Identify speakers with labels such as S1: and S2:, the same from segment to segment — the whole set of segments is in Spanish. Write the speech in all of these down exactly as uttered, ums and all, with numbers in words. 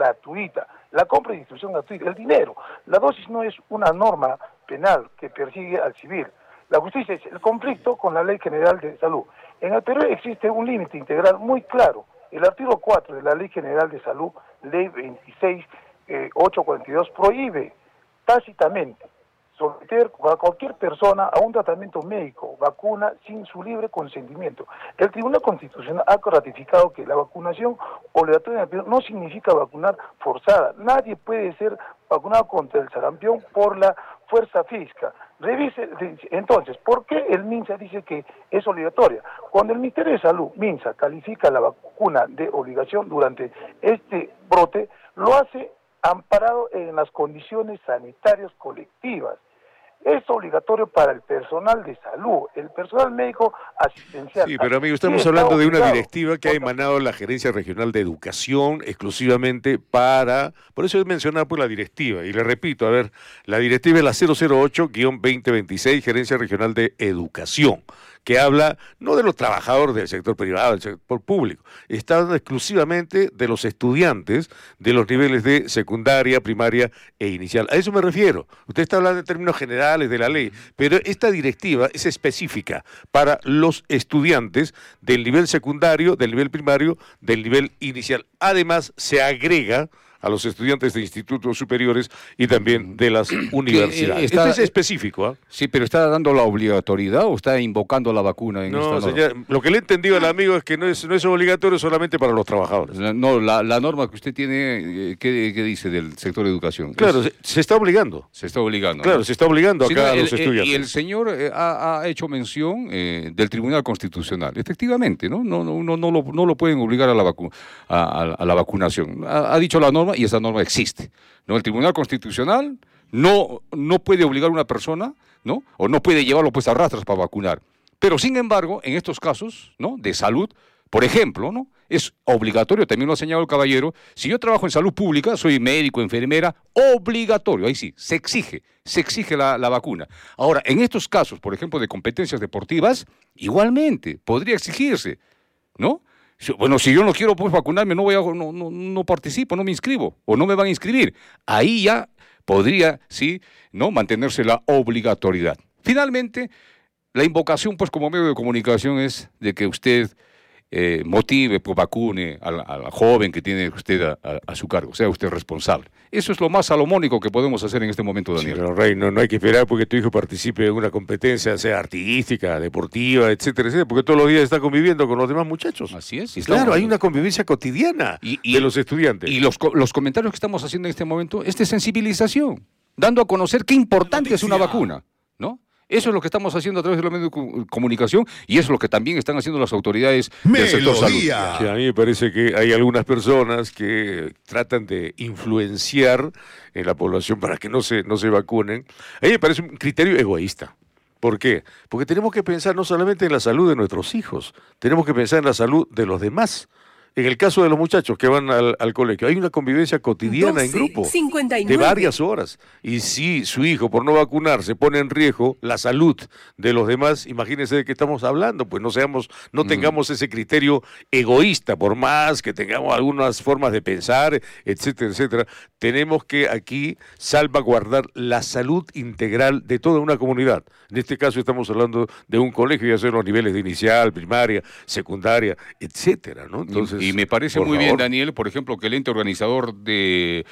S1: gratuita, la compra y distribución gratuita, el dinero. La dosis no es una norma penal que persigue al civil. La justicia es el conflicto con la Ley General de Salud. En el Perú existe un límite integral muy claro. El artículo cuatro de la Ley General de Salud, Ley veintiséis mil ochocientos cuarenta y dos, prohíbe tácitamente someter a cualquier persona a un tratamiento médico, vacuna, sin su libre consentimiento. El Tribunal Constitucional ha ratificado que la vacunación obligatoria en el Perú no significa vacunar forzada. Nadie puede ser vacunado contra el sarampión por la fuerza física. Revise, entonces, ¿por qué el MINSA dice que es obligatoria? Cuando el Ministerio de Salud, MINSA, califica la vacuna de obligación durante este brote, lo hace amparado en las condiciones sanitarias colectivas. Es obligatorio para el personal de salud, el personal médico asistencial.
S2: Sí, pero amigo, estamos hablando de una directiva que ha emanado la Gerencia Regional de Educación exclusivamente para, por eso he mencionado pues la directiva, y le repito, a ver, la directiva es la cero cero ocho guión veinte veintiséis, Gerencia Regional de Educación, que habla no de los trabajadores del sector privado, del sector público, está hablando exclusivamente de los estudiantes de los niveles de secundaria, primaria e inicial. A eso me refiero. Usted está hablando en términos generales de la ley, pero esta directiva es específica para los estudiantes del nivel secundario, del nivel primario, del nivel inicial. Además, se agrega a los estudiantes de institutos superiores y también de las universidades.
S3: Está,
S2: Esto es específico. ¿eh?
S3: Sí, pero ¿está dando la obligatoriedad o está invocando la vacuna en
S2: no,
S3: esta
S2: señor,
S3: norma?
S2: Lo que le he entendido al amigo es que no es, no es obligatorio solamente para los trabajadores.
S3: No, la, la norma que usted tiene, ¿qué, qué dice del sector de educación?
S2: Claro,
S3: es,
S2: se, se está obligando.
S3: Se está obligando.
S2: Claro,
S3: ¿no?
S2: se está obligando acá
S3: sí, no,
S2: a
S3: el,
S2: los estudiantes.
S3: Y el señor eh, ha, ha hecho mención eh, del Tribunal Constitucional. Efectivamente, ¿no? No, no, no, no, lo, no lo pueden obligar a la, vacu a, a, a la vacunación. Ha, ha dicho la norma y esa norma existe. ¿No? El Tribunal Constitucional no, no puede obligar a una persona, ¿no? O no puede llevarlo pues a rastras para vacunar. Pero sin embargo, en estos casos, ¿no? De salud, por ejemplo, ¿no? Es obligatorio, también lo ha señalado el caballero, si yo trabajo en salud pública, soy médico, enfermera, obligatorio, ahí sí, se exige, se exige la, la vacuna. Ahora, en estos casos, por ejemplo, de competencias deportivas, igualmente, podría exigirse, ¿no? Bueno, si yo no quiero pues vacunarme, no voy a, no, no, no participo, no me inscribo, o no me van a inscribir. Ahí ya podría, sí, ¿no? Mantenerse la obligatoriedad. Finalmente, la invocación, pues como medio de comunicación es de que usted eh, motive, pues vacune a la, a la joven que tiene usted a, a, a su cargo, sea usted responsable. Eso es lo más salomónico que podemos hacer en este momento, Daniel.
S2: Sí, pero Rey, no, no hay que esperar porque tu hijo participe en una competencia, sea artística, deportiva, etcétera, etcétera, porque todos los días está conviviendo con los demás muchachos.
S3: Así es.
S2: Y claro, hay una convivencia cotidiana
S3: y, y,
S2: de los estudiantes.
S3: Y los, los comentarios que estamos haciendo en este momento es de sensibilización, dando a conocer qué importante es una vacuna, ¿no? Eso es lo que estamos haciendo a través de los medios de comunicación y eso es lo que también están haciendo las autoridades del sector salud.
S2: Sí, a mí me parece que hay algunas personas que tratan de influenciar en la población para que no se, no se vacunen. A mí me parece un criterio egoísta. ¿Por qué? Porque tenemos que pensar no solamente en la salud de nuestros hijos, tenemos que pensar en la salud de los demás. En el caso de los muchachos que van al, al colegio, hay una convivencia cotidiana doce, en grupo cincuenta y nueve. De varias horas. Y si su hijo, por no vacunarse, pone en riesgo la salud de los demás, imagínense de qué estamos hablando. Pues no seamos, no mm. tengamos ese criterio egoísta, por más que tengamos algunas formas de pensar, etcétera, etcétera. Tenemos que aquí salvaguardar la salud integral de toda una comunidad. En este caso estamos hablando de un colegio, ya sea en los niveles de inicial, primaria, secundaria, etcétera, ¿no? Entonces,
S3: y me parece muy favor. bien, Daniel, por ejemplo, que el ente organizador de,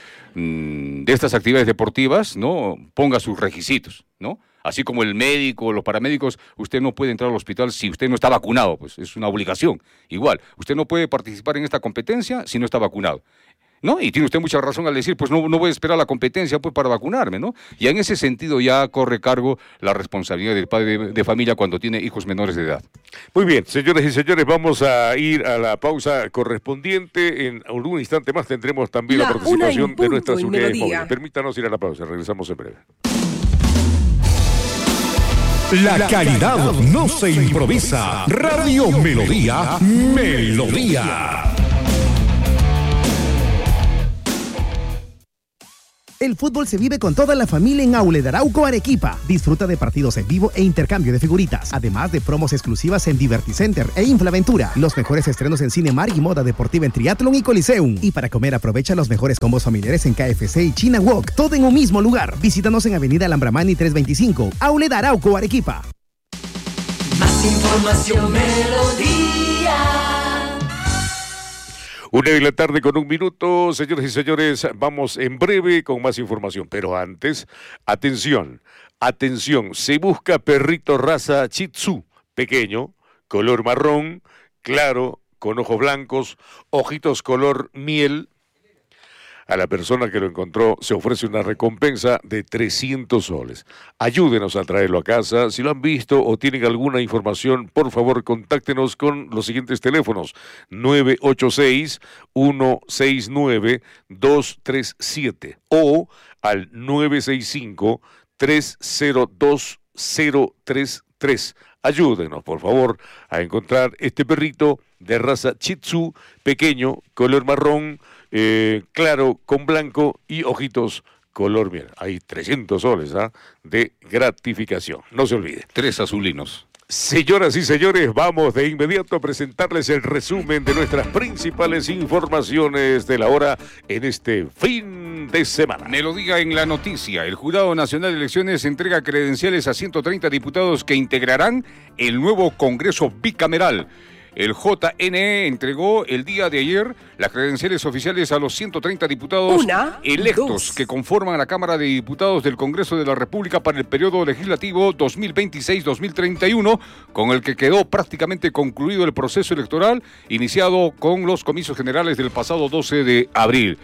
S3: de estas actividades deportivas, ¿no? Ponga sus requisitos, ¿no? Así como el médico, los paramédicos, usted no puede entrar al hospital si usted no está vacunado, pues es una obligación. Igual, usted no puede participar en esta competencia si no está vacunado, ¿no? Y tiene usted mucha razón al decir, pues no, no voy a esperar la competencia pues para vacunarme, ¿no? Y en ese sentido ya corre cargo la responsabilidad del padre de, de familia cuando tiene hijos menores de edad.
S2: Muy bien, señores y señores, vamos a ir a la pausa correspondiente. En algún instante más tendremos también la, la participación de nuestras unidades móviles. Permítanos ir a la pausa, regresamos en breve.
S4: La calidad no se improvisa. Radio Melodía, Melodía.
S5: El fútbol se vive con toda la familia en Outlet Arauco Arequipa. Disfruta de partidos en vivo e intercambio de figuritas, además de promos exclusivas en Diverticenter e Inflaventura. Los mejores estrenos en Cinemar y moda deportiva en Triathlon y Coliseum. Y para comer aprovecha los mejores combos familiares en K F C y China Wok, todo en un mismo lugar. Visítanos en Avenida Alhambramani trescientos veinticinco, Outlet Arauco Arequipa.
S6: Más información, Melodía.
S2: Una de la tarde con un minuto, señores y señores, vamos en breve con más información. Pero antes, atención, atención, se busca perrito raza Shih Tzu, pequeño, color marrón, claro, con ojos blancos, ojitos color miel. A la persona que lo encontró se ofrece una recompensa de trescientos soles. Ayúdenos a traerlo a casa. Si lo han visto o tienen alguna información, por favor, contáctenos con los siguientes teléfonos: nueve ocho seis, uno seis nueve, dos tres siete o al nueve seis cinco, tres cero dos, cero tres tres. Ayúdenos, por favor, a encontrar este perrito de raza Shih Tzu, pequeño, color marrón, eh, claro, con blanco y ojitos color miel. Hay trescientos soles ¿ah? de gratificación, no se olvide.
S3: Tres azulinos.
S2: Señoras y señores, vamos de inmediato a presentarles el resumen de nuestras principales informaciones de la hora en este fin de semana.
S3: Melodía en la noticia. El Jurado Nacional de Elecciones entrega credenciales a ciento treinta diputados que integrarán el nuevo Congreso Bicameral. El J N E entregó el día de ayer las credenciales oficiales a los ciento treinta diputados Una, electos dos. que conforman la Cámara de Diputados del Congreso de la República para el periodo legislativo dos mil veintiséis dos mil treinta y uno, con el que quedó prácticamente concluido el proceso electoral iniciado con los comicios generales del pasado doce de abril.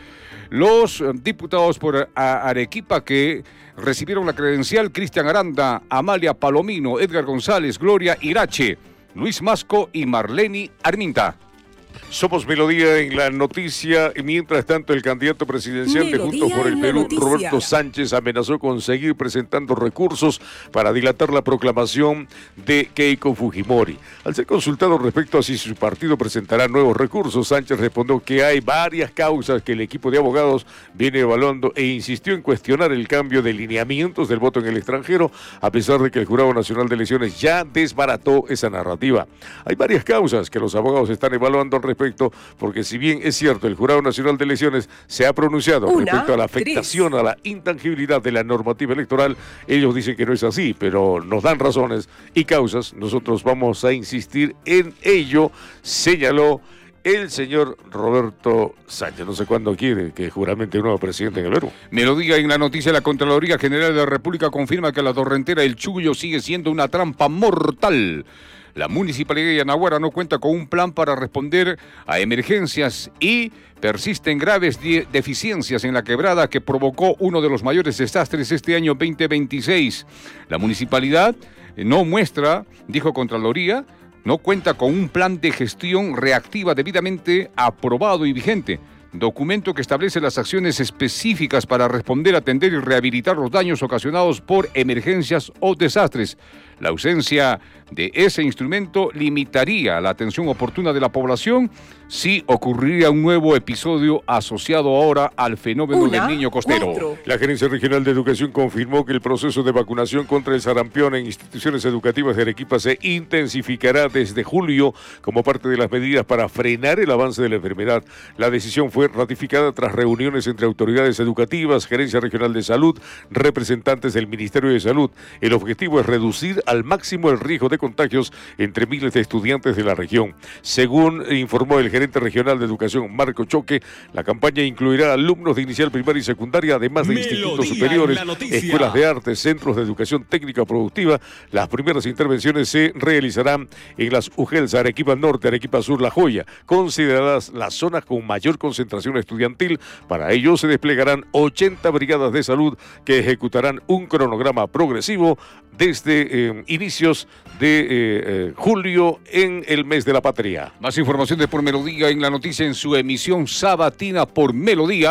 S3: Los diputados por Arequipa que recibieron la credencial: Cristian Aranda, Amalia Palomino, Edgar González, Gloria Irache, Luis Masco y Marleni Arminta.
S2: Somos Melodía en la noticia. Mientras tanto, el candidato presidencial Melodía de Juntos por el Perú, Roberto Sánchez, amenazó con seguir presentando recursos para dilatar la proclamación de Keiko Fujimori. Al ser consultado respecto a si su partido presentará nuevos recursos, Sánchez respondió que hay varias causas que el equipo de abogados viene evaluando e insistió en cuestionar el cambio de lineamientos del voto en el extranjero, a pesar de que el Jurado Nacional de Elecciones ya desbarató esa narrativa. Hay varias causas que los abogados están evaluando al respecto, porque si bien es cierto, el Jurado Nacional de Elecciones se ha pronunciado Una, respecto a la afectación tres. a la intangibilidad de la normativa electoral, ellos dicen que no es así, pero nos dan razones y causas. Nosotros vamos a insistir en ello, señaló el señor Roberto Sánchez. No sé cuándo quiere que juramente un nuevo presidente en el Perú.
S3: Melodía en la noticia. La Contraloría General de la República confirma que la torrentera El Chullo sigue siendo una trampa mortal. La Municipalidad de Yanaguara no cuenta con un plan para responder a emergencias y persisten graves de- deficiencias en la quebrada que provocó uno de los mayores desastres este año veinte veintiséis. La municipalidad no muestra, dijo Contraloría, no cuenta con un plan de gestión reactiva debidamente aprobado y vigente. Documento que establece las acciones específicas para responder, atender y rehabilitar los daños ocasionados por emergencias o desastres. La ausencia de ese instrumento limitaría la atención oportuna de la población si ocurriría un nuevo episodio asociado ahora al fenómeno Una, del niño costero.
S2: Cuatro. La Gerencia Regional de Educación confirmó que el proceso de vacunación contra el sarampión en instituciones educativas de Arequipa se intensificará desde julio como parte de las medidas para frenar el avance de la enfermedad. La decisión fue ratificada tras reuniones entre autoridades educativas, Gerencia Regional de Salud, representantes del Ministerio de Salud. El objetivo es reducir al máximo el riesgo de contagios entre miles de estudiantes de la región. Según informó el gerente regional de educación, Marco Choque, la campaña incluirá alumnos de inicial, primaria y secundaria, además de Melodía institutos superiores, escuelas de arte, centros de educación técnica productiva. Las primeras intervenciones se realizarán en las U G E L S, Arequipa Norte, Arequipa Sur, La Joya, consideradas las zonas con mayor concentración estudiantil. Para ello se desplegarán ochenta brigadas de salud que ejecutarán un cronograma progresivo desde eh, inicios de eh, eh, julio en el mes de la patria.
S3: Más información de Por Melodía en la noticia en su emisión sabatina por Melodía.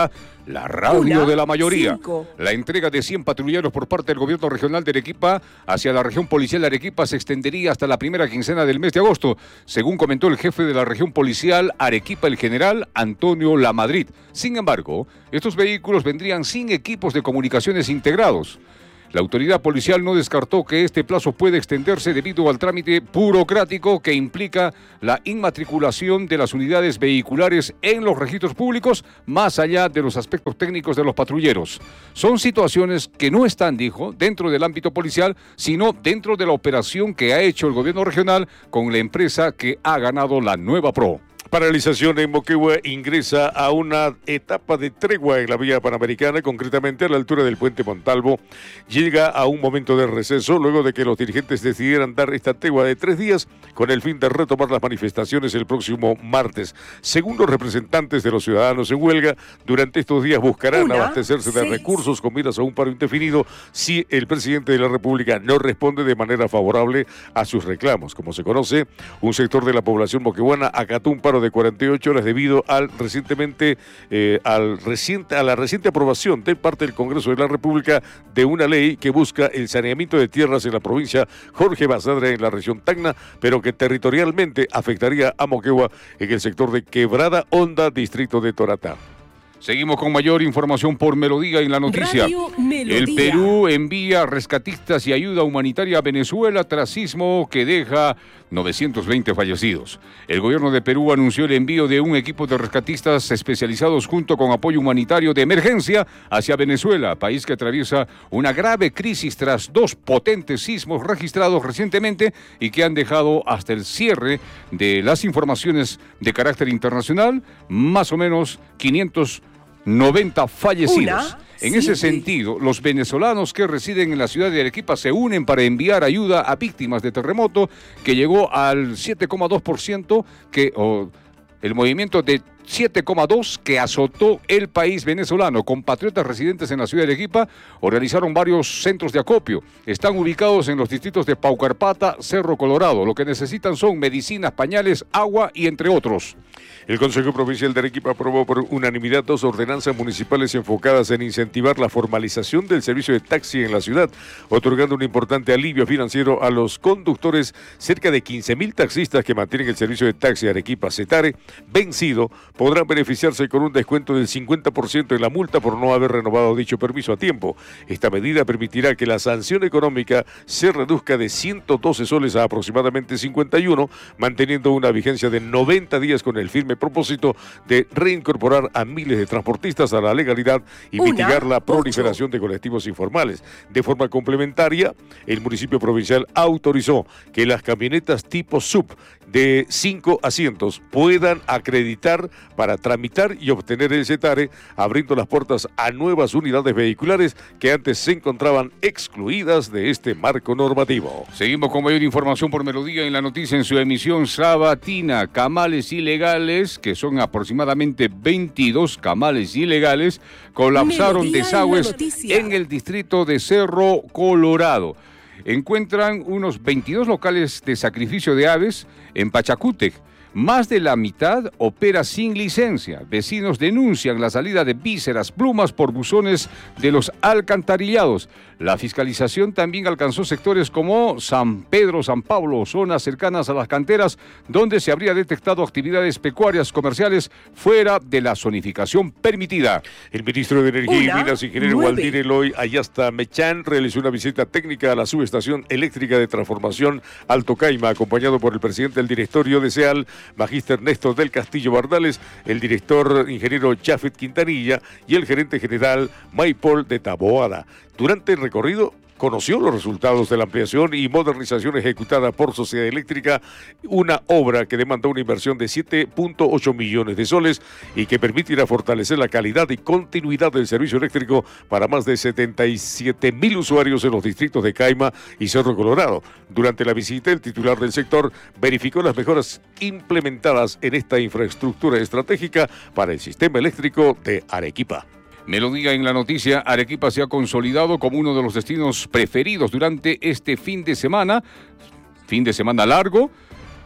S3: la radio
S7: Una,
S3: de la mayoría.
S7: cinco.
S3: La entrega de cien patrulleros por parte del gobierno regional de Arequipa hacia la región policial de Arequipa se extendería hasta la primera quincena del mes de agosto, según comentó el jefe de la región policial Arequipa, el general Antonio Lamadrid. Sin embargo, estos vehículos vendrían sin equipos de comunicaciones integrados. La autoridad policial no descartó que este plazo puede extenderse debido al trámite burocrático que implica la inmatriculación de las unidades vehiculares en los registros públicos, más allá de los aspectos técnicos de los patrulleros. Son situaciones que no están, dijo, dentro del ámbito policial, sino dentro de la operación que ha hecho el gobierno regional con la empresa que ha ganado la nueva Pro.
S2: Paralización en Moquegua ingresa a una etapa de tregua en la vía panamericana, concretamente a la altura del puente Montalvo. Llega a un momento de receso luego de que los dirigentes decidieran dar esta tregua de tres días con el fin de retomar las manifestaciones el próximo martes. Según los representantes de los ciudadanos en huelga, durante estos días buscarán
S7: Una,
S2: abastecerse de
S7: seis.
S2: recursos con miras a un paro indefinido si el presidente de la República no responde de manera favorable a sus reclamos. Como se conoce, un sector de la población moqueguana acató un paro de cuarenta y ocho horas debido al recientemente eh, al reciente a la reciente aprobación de parte del Congreso de la República de una ley que busca el saneamiento de tierras en la provincia Jorge Basadre en la región Tacna, pero que territorialmente afectaría a Moquegua en el sector de Quebrada Honda, distrito de Toratá.
S3: Seguimos con mayor información por Melodía en la noticia.
S7: Radio Melodía.
S3: El Perú envía rescatistas y ayuda humanitaria a Venezuela tras sismo que deja novecientos veinte fallecidos. El gobierno de Perú anunció el envío de un equipo de rescatistas especializados junto con apoyo humanitario de emergencia hacia Venezuela, país que atraviesa una grave crisis tras dos potentes sismos registrados recientemente y que han dejado hasta el cierre de las informaciones de carácter internacional más o menos quinientos noventa fallecidos.
S7: Una,
S3: en ese
S7: siete.
S3: sentido, los venezolanos que residen en la ciudad de Arequipa se unen para enviar ayuda a víctimas de terremoto que llegó al siete coma dos por ciento, que oh, el movimiento de siete coma dos que azotó el país venezolano. Compatriotas residentes en la ciudad de Arequipa organizaron varios centros de acopio. Están ubicados en los distritos de Paucarpata, Cerro Colorado. Lo que necesitan son medicinas, pañales, agua y entre otros.
S2: El Consejo Provincial de Arequipa aprobó por unanimidad dos ordenanzas municipales enfocadas en incentivar la formalización del servicio de taxi en la ciudad, otorgando un importante alivio financiero a los conductores. Cerca de quince mil taxistas que mantienen el servicio de taxi Arequipa-Cetare vencido podrán beneficiarse con un descuento del cincuenta por ciento en la multa por no haber renovado dicho permiso a tiempo. Esta medida permitirá que la sanción económica se reduzca de ciento doce soles a aproximadamente cincuenta y uno, manteniendo una vigencia de noventa días con el firme propósito de reincorporar a miles de transportistas a la legalidad y
S7: Una,
S2: mitigar la proliferación de colectivos informales. De forma complementaria, el municipio provincial autorizó que las camionetas tipo S U V de cinco asientos puedan acreditar para tramitar y obtener el Cetare, abriendo las puertas a nuevas unidades vehiculares que antes se encontraban excluidas de este marco normativo.
S3: Seguimos con mayor información por Melodía en la noticia en su emisión sabatina. Camales ilegales, que son aproximadamente veintidós camales ilegales, colapsaron
S7: Melodía en la
S3: desagües
S7: noticia.
S3: en el distrito de Cerro Colorado. Encuentran unos veintidós locales de sacrificio de aves en Pachacútec. Más de la mitad opera sin licencia. Vecinos denuncian la salida de vísceras, plumas por buzones de los alcantarillados. La fiscalización también alcanzó sectores como San Pedro, San Pablo, zonas cercanas a las canteras, donde se habría detectado actividades pecuarias comerciales fuera de la zonificación permitida.
S2: El ministro de Energía
S7: Una,
S2: y Minas, ingeniero
S7: nueve.
S2: Waldir Eloy Ayasta Mechán, realizó una visita técnica a la subestación eléctrica de transformación Alto Caima, acompañado por el presidente del directorio de SEAL, Magíster Néstor del Castillo Bardales, el director ingeniero Jafet Quintanilla y el gerente general Maipol de Taboada. Durante el recorrido conoció los resultados de la ampliación y modernización ejecutada por Sociedad Eléctrica, una obra que demanda una inversión de siete punto ocho millones de soles y que permitirá fortalecer la calidad y continuidad del servicio eléctrico para más de setenta y siete mil usuarios en los distritos de Caima y Cerro Colorado. Durante la visita, el titular del sector verificó las mejoras implementadas en esta infraestructura estratégica para el sistema eléctrico de Arequipa.
S3: Melodía en la noticia, Arequipa se ha consolidado como uno de los destinos preferidos durante este fin de semana, fin de semana largo.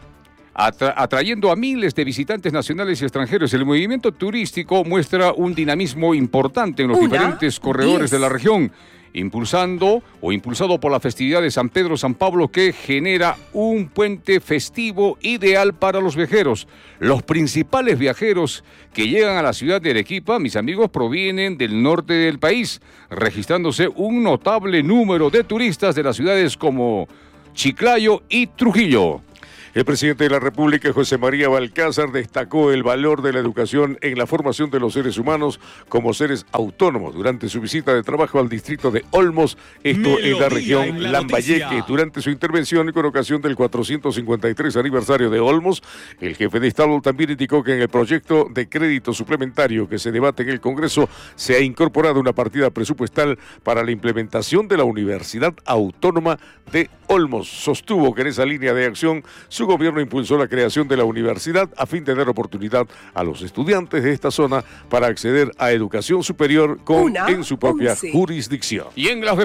S3: atra- atrayendo a miles de visitantes nacionales y extranjeros. El movimiento turístico muestra un dinamismo importante en los
S7: Una,
S3: diferentes corredores
S7: diez.
S3: de la región, impulsando o impulsado por la festividad de San Pedro San Pablo, que genera un puente festivo ideal para los viajeros. Los principales viajeros que llegan a la ciudad de Arequipa, mis amigos, provienen del norte del país, registrándose un notable número de turistas de las ciudades como Chiclayo y Trujillo.
S2: El presidente de la República, José María Balcázar, destacó el valor de la educación en la formación de los seres humanos como seres autónomos durante su visita de trabajo al distrito de Olmos, esto
S4: Melodía
S2: en la región
S4: en la
S2: Lambayeque.
S4: noticia.
S2: Durante su intervención con ocasión del cuatrocientos cincuenta y tres aniversario de Olmos, el jefe de Estado también indicó que en el proyecto de crédito suplementario que se debate en el Congreso se ha incorporado una partida presupuestal para la implementación de la Universidad Autónoma de Olmos. Sostuvo que en esa línea de acción su gobierno impulsó la creación de la universidad a fin de dar oportunidad a los estudiantes de esta zona para acceder a educación superior con,
S7: Una,
S2: en su propia
S7: once.
S2: jurisdicción.
S3: Y en las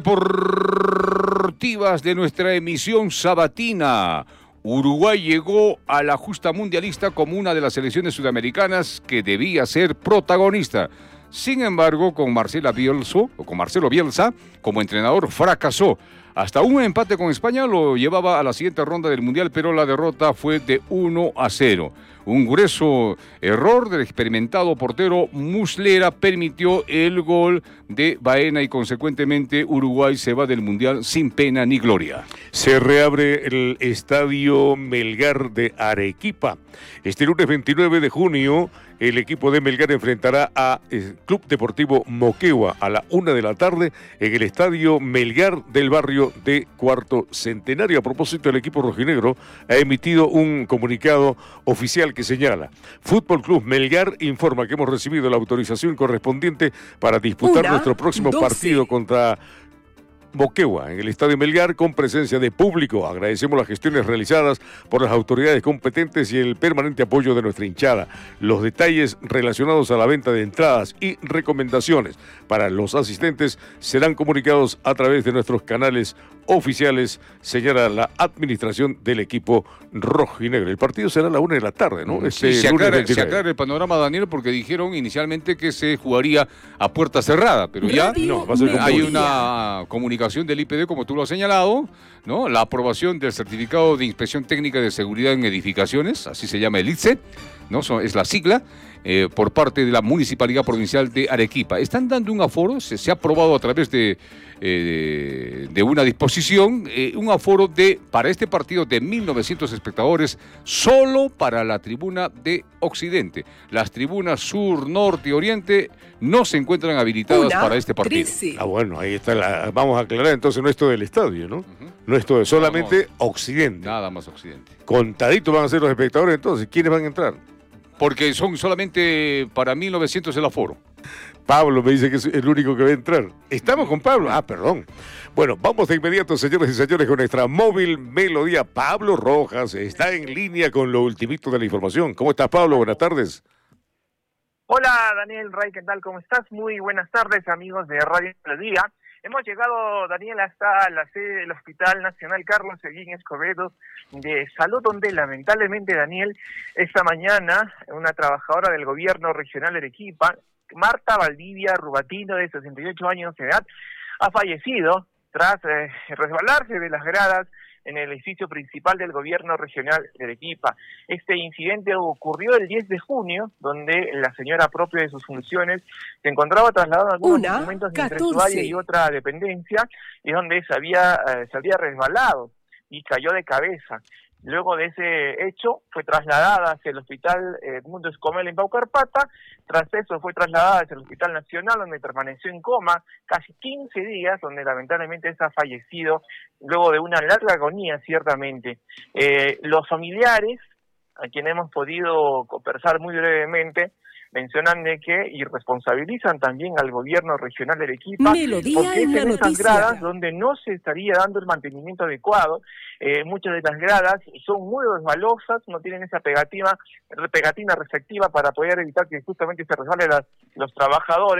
S3: deportivas de nuestra emisión sabatina, Uruguay llegó a la justa mundialista como una de las selecciones sudamericanas que debía ser protagonista. Sin embargo, con Marcela Bielsa, o con Marcelo Bielsa como entrenador, fracasó. Hasta un empate con España lo llevaba a la siguiente ronda del Mundial, pero la derrota fue de uno a cero. Un grueso error del experimentado portero Muslera permitió el gol de Baena y consecuentemente Uruguay se va del Mundial sin pena ni gloria.
S2: Se reabre el Estadio Melgar de Arequipa. Este lunes veintinueve de junio, el equipo de Melgar enfrentará a eh, Club Deportivo Moquegua a la una de la tarde en el Estadio Melgar del barrio de Cuarto Centenario. A propósito, el equipo rojinegro ha emitido un comunicado oficial que señala: Fútbol Club Melgar informa que hemos recibido la autorización correspondiente para disputar
S7: Una,
S2: nuestro próximo
S7: doce.
S2: partido contra Moquegua en el Estadio Melgar con presencia de público. Agradecemos las gestiones realizadas por las autoridades competentes y el permanente apoyo de nuestra hinchada. Los detalles relacionados a la venta de entradas y recomendaciones para los asistentes serán comunicados a través de nuestros canales oficiales, señala la administración del equipo rojinegro. El partido será a la una de la tarde, ¿no? Este
S3: Sí, se,
S2: lunes
S3: aclara, se
S2: veintinueve.
S3: aclara el panorama, Daniel, porque dijeron inicialmente que se jugaría a puerta cerrada, pero ya
S7: Radio
S2: No, va a ser con
S3: hay
S2: público.
S3: una comunicación del I P D, como tú lo has señalado, ¿no? La aprobación del certificado de inspección técnica de seguridad en edificaciones, así se llama el I T S E, ¿no? So- es la sigla, eh, por parte de la Municipalidad Provincial de Arequipa. Están dando un aforo, se, se ha aprobado a través de, eh, de una disposición, eh, un aforo de para este partido de mil novecientos espectadores, solo para la tribuna de Occidente. Las tribunas sur, norte y oriente no se encuentran habilitadas
S7: Una,
S3: para este partido.
S7: trece.
S2: Ah, bueno, ahí está. La, vamos a aclarar entonces, no esto del estadio, ¿no? No esto es solamente Occidente.
S3: Nada más Occidente.
S2: Contaditos van a ser los espectadores, entonces, ¿quiénes van a entrar?
S3: Porque son solamente para mil novecientos el aforo.
S2: Pablo me dice que es el único que va a entrar. Estamos con Pablo. Ah, perdón. Bueno, vamos de inmediato, señores y señores, con nuestra móvil melodía. Pablo Rojas está en línea con lo ultimito de la información. ¿Cómo estás, Pablo? Buenas tardes.
S8: Hola Daniel Ray, ¿qué tal? ¿Cómo estás? Muy buenas tardes, amigos de Radio Melodía. Hemos llegado, Daniel, hasta la sede del Hospital Nacional Carlos Seguín Escobedo de Salud, donde lamentablemente, Daniel, esta mañana una trabajadora del gobierno regional de Arequipa, Marta Valdivia Rubatino, de sesenta y ocho años de edad, ha fallecido tras eh, resbalarse de las gradas en el edificio principal del gobierno regional de Arequipa. Este incidente ocurrió el diez de junio, donde la señora, propia de sus funciones, se encontraba trasladando algunos
S7: Una,
S8: documentos entre
S7: catorce.
S8: su área y otra dependencia, y donde se había, eh, se había resbalado y cayó de cabeza. Luego de ese hecho, fue trasladada hacia el hospital Edmundo Escomel en Paucarpata. Tras eso, fue trasladada hacia el Hospital Nacional, donde permaneció en coma casi quince días, donde lamentablemente está fallecido luego de una larga agonía, ciertamente. Eh, los familiares, a quienes hemos podido conversar muy brevemente, mencionan de que y responsabilizan también al gobierno regional de Arequipa,
S7: Melodía
S8: porque
S7: en
S8: es
S7: la
S8: en esas
S7: noticia.
S8: gradas donde no se estaría dando el mantenimiento adecuado. Eh, muchas de las gradas son muy resbalosas, no tienen esa pegatina, pegatina respectiva para poder evitar que justamente se resbalen las, los trabajadores,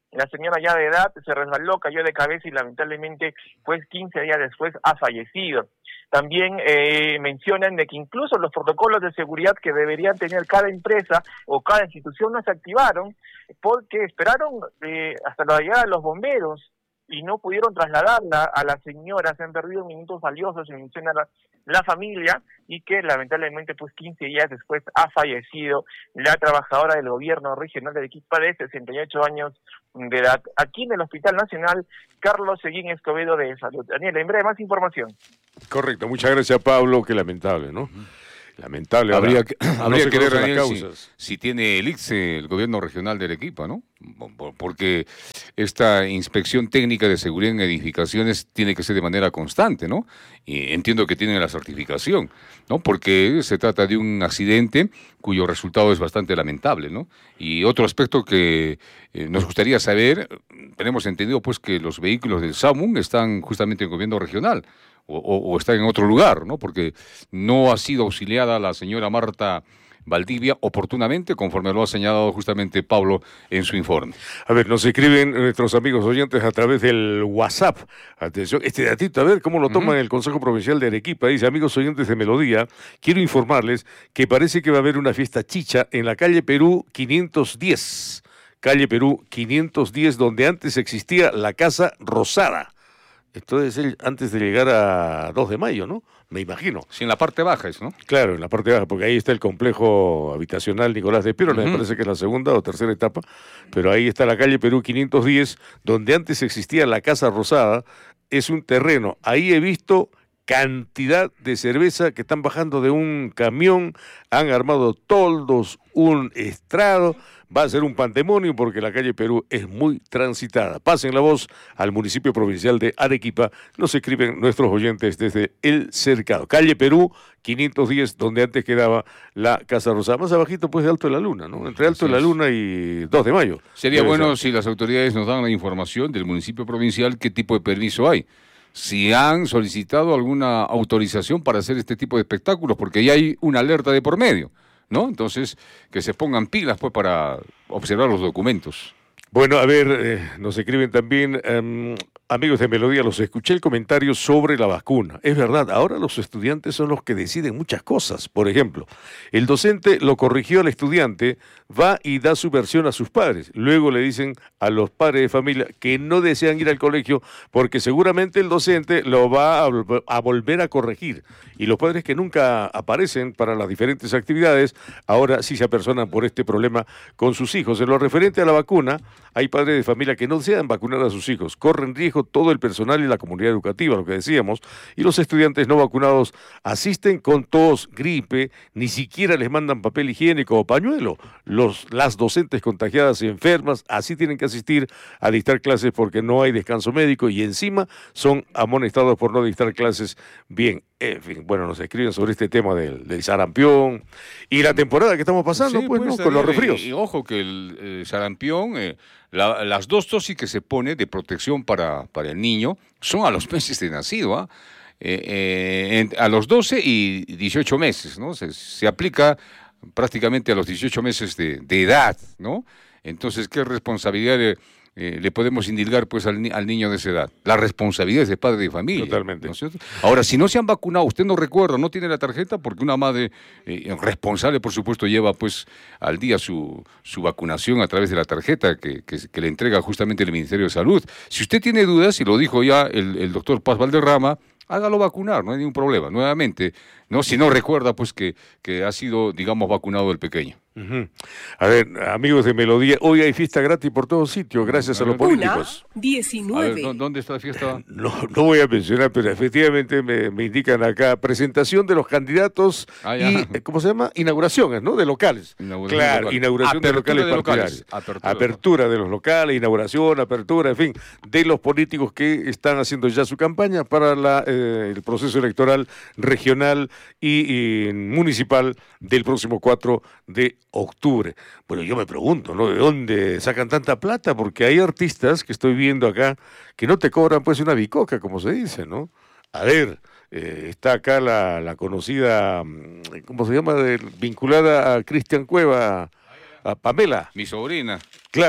S8: La señora ya de edad se resbaló, cayó de cabeza y lamentablemente pues quince días después ha fallecido. También eh, mencionan de que incluso los protocolos de seguridad que deberían tener cada empresa o cada institución no se activaron porque esperaron eh, hasta la llegada de los bomberos y no pudieron trasladarla a la señora. Se han perdido minutos valiosos, se menciona la, la familia, y que lamentablemente pues quince días después ha fallecido la trabajadora del gobierno regional de Arequipa de sesenta y ocho años de edad, aquí en el Hospital Nacional Carlos Seguín Escobedo de Salud. Daniel, en breve más información.
S2: Correcto, muchas gracias, Pablo. Qué lamentable, ¿no? Lamentable.
S3: Habría que,
S2: no
S3: habría
S2: se
S3: que ver,
S2: conocen las
S3: Daniel,
S2: causas.
S3: si, si tiene el I C S E, el gobierno regional de Arequipa, ¿no? Porque esta inspección técnica de seguridad en edificaciones tiene que ser de manera constante, ¿no? Y entiendo que tienen la certificación, ¿no? Porque se trata de un accidente cuyo resultado es bastante lamentable, ¿no? Y otro aspecto que eh, nos gustaría saber, tenemos entendido pues que los vehículos del SAMUN están justamente en el gobierno regional. O, o, o está en otro lugar, ¿no? Porque no ha sido auxiliada la señora Marta Valdivia oportunamente, conforme lo ha señalado justamente Pablo en su informe.
S2: A ver, nos escriben nuestros amigos oyentes a través del WhatsApp. Atención, este datito, a ver cómo lo toma uh-huh. el Consejo Provincial de Arequipa. Dice, amigos oyentes de Melodía, quiero informarles que parece que va a haber una fiesta chicha en la calle Perú quinientos diez. Calle Perú quinientos diez, donde antes existía la Casa Rosada. Esto es el, antes de llegar a dos de mayo, ¿no? Me imagino.
S3: Sí, en la parte baja es, ¿no?
S2: Claro, en la parte baja, porque ahí está el complejo habitacional Nicolás de Piero, uh-huh. me parece que es la segunda o tercera etapa, pero ahí está la calle Perú quinientos diez, donde antes existía la Casa Rosada. Es un terreno, ahí he visto cantidad de cerveza que están bajando de un camión, han armado toldos, un estrado. Va a ser un pandemonio porque la calle Perú es muy transitada. Pasen la voz al municipio provincial de Arequipa. Nos escriben nuestros oyentes desde El Cercado. Calle Perú quinientos diez, donde antes quedaba la Casa Rosada. Más abajito pues de Alto de la Luna, ¿no? Entre Alto de la Luna y dos de mayo.
S3: Sería bueno si las autoridades nos dan la información del municipio provincial qué tipo de permiso hay. Si han solicitado alguna autorización para hacer este tipo de espectáculos, porque ya hay una alerta de por medio, ¿no? Entonces, que se pongan pilas pues para observar los documentos.
S2: Bueno, a ver, eh, nos escriben también, um, amigos de Melodía, los escuché el comentario sobre la vacuna. Es verdad, ahora los estudiantes son los que deciden muchas cosas. Por ejemplo, el docente lo corrigió al estudiante, va y da su versión a sus padres. Luego le dicen a los padres de familia que no desean ir al colegio porque seguramente el docente lo va a, a volver a corregir. Y los padres que nunca aparecen para las diferentes actividades, ahora sí se apersonan por este problema con sus hijos. En lo referente a la vacuna, hay padres de familia que no desean vacunar a sus hijos. Corren riesgo todo el personal y la comunidad educativa, lo que decíamos, y los estudiantes no vacunados asisten con tos, gripe, ni siquiera les mandan papel higiénico o pañuelo. Los, las docentes contagiadas y enfermas así tienen que asistir a dictar clases porque no hay descanso médico y encima son amonestados por no dictar clases bien. En fin, bueno, nos escriben sobre este tema del, del sarampión y la temporada que estamos pasando,
S3: sí,
S2: pues,
S3: pues,
S2: ¿no? Con los resfríos.
S3: Y, y ojo que el, el sarampión, eh, la, las dos dosis que se pone de protección para, para el niño son a los meses de nacido, ¿ah? Eh, eh, en, a los doce y dieciocho meses, ¿no? Se, se aplica prácticamente a los dieciocho meses de, de edad, ¿no? Entonces, ¿qué responsabilidad de, eh, le podemos indilgar pues al, ni al niño de esa edad? La responsabilidad es de padre de familia.
S2: Totalmente.
S3: ¿No es cierto? Ahora, si no se han vacunado, usted no recuerda, no tiene la tarjeta, porque una madre eh, responsable, por supuesto, lleva pues al día su, su vacunación a través de la tarjeta que, que, que le entrega justamente el Ministerio de Salud. Si usted tiene dudas, y lo dijo ya el, el doctor Paz Valderrama, hágalo vacunar, no hay ningún problema. Nuevamente, no, si no recuerda pues que, que ha sido, digamos, vacunado el pequeño.
S2: Uh-huh. A ver, amigos de Melodía, hoy hay fiesta gratis por todos sitios, gracias a, a los políticos.
S7: Una, diecinueve.
S3: A ver, ¿dónde está la fiesta?
S2: No, no voy a mencionar, pero efectivamente me, me indican acá, presentación de los candidatos ah, y, ¿cómo se llama? Inauguraciones, ¿no? De locales.
S3: Inauguración
S2: claro,
S3: de locales.
S2: inauguración
S3: Apertura
S2: de locales
S3: de
S2: partidarios.
S3: Locales. Apertura,
S2: Apertura de los locales, inauguración, apertura, en fin, de los políticos que están haciendo ya su campaña para la, eh, el proceso electoral regional y, y municipal del próximo cuatro de octubre. Bueno, yo me pregunto, ¿no? ¿De dónde sacan tanta plata? Porque hay artistas que estoy viendo acá que no te cobran pues una bicoca, como se dice, ¿no? A ver, eh, está acá la, la conocida, ¿cómo se llama? De, vinculada a Cristian Cueva, a Pamela.
S3: Mi sobrina.
S2: Claro.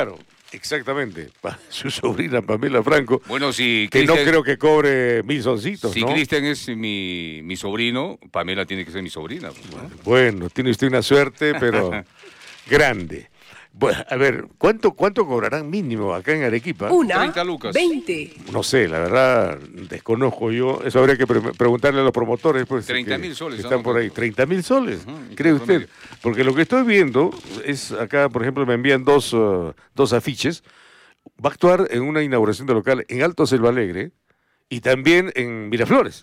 S2: Exactamente, pa- su sobrina Pamela Franco,
S3: Bueno, si
S2: que no
S3: Cristian-
S2: creo que cobre mil soncitos,
S3: Si
S2: ¿no?
S3: Cristian es mi, mi sobrino, Pamela tiene que ser mi sobrina. pues, ¿no?
S2: Bueno, tiene usted una suerte, pero grande. Bueno, a ver, ¿cuánto, ¿cuánto cobrarán mínimo acá en Arequipa?
S7: Una,
S3: treinta lucas.
S7: veinte.
S2: No sé, la verdad, desconozco yo. Eso habría que pre- preguntarle a los promotores. Pues,
S3: treinta
S2: que-
S3: mil soles,
S2: que están
S3: ¿no?
S2: por ahí. ¿treinta mil soles?
S3: Ujú,
S2: ¿Cree
S3: en
S2: usted?
S3: promedio.
S2: Porque lo que estoy viendo es, acá, por ejemplo, me envían dos, uh, dos afiches. Va a actuar en una inauguración de local en Alto Selva Alegre y también en Miraflores.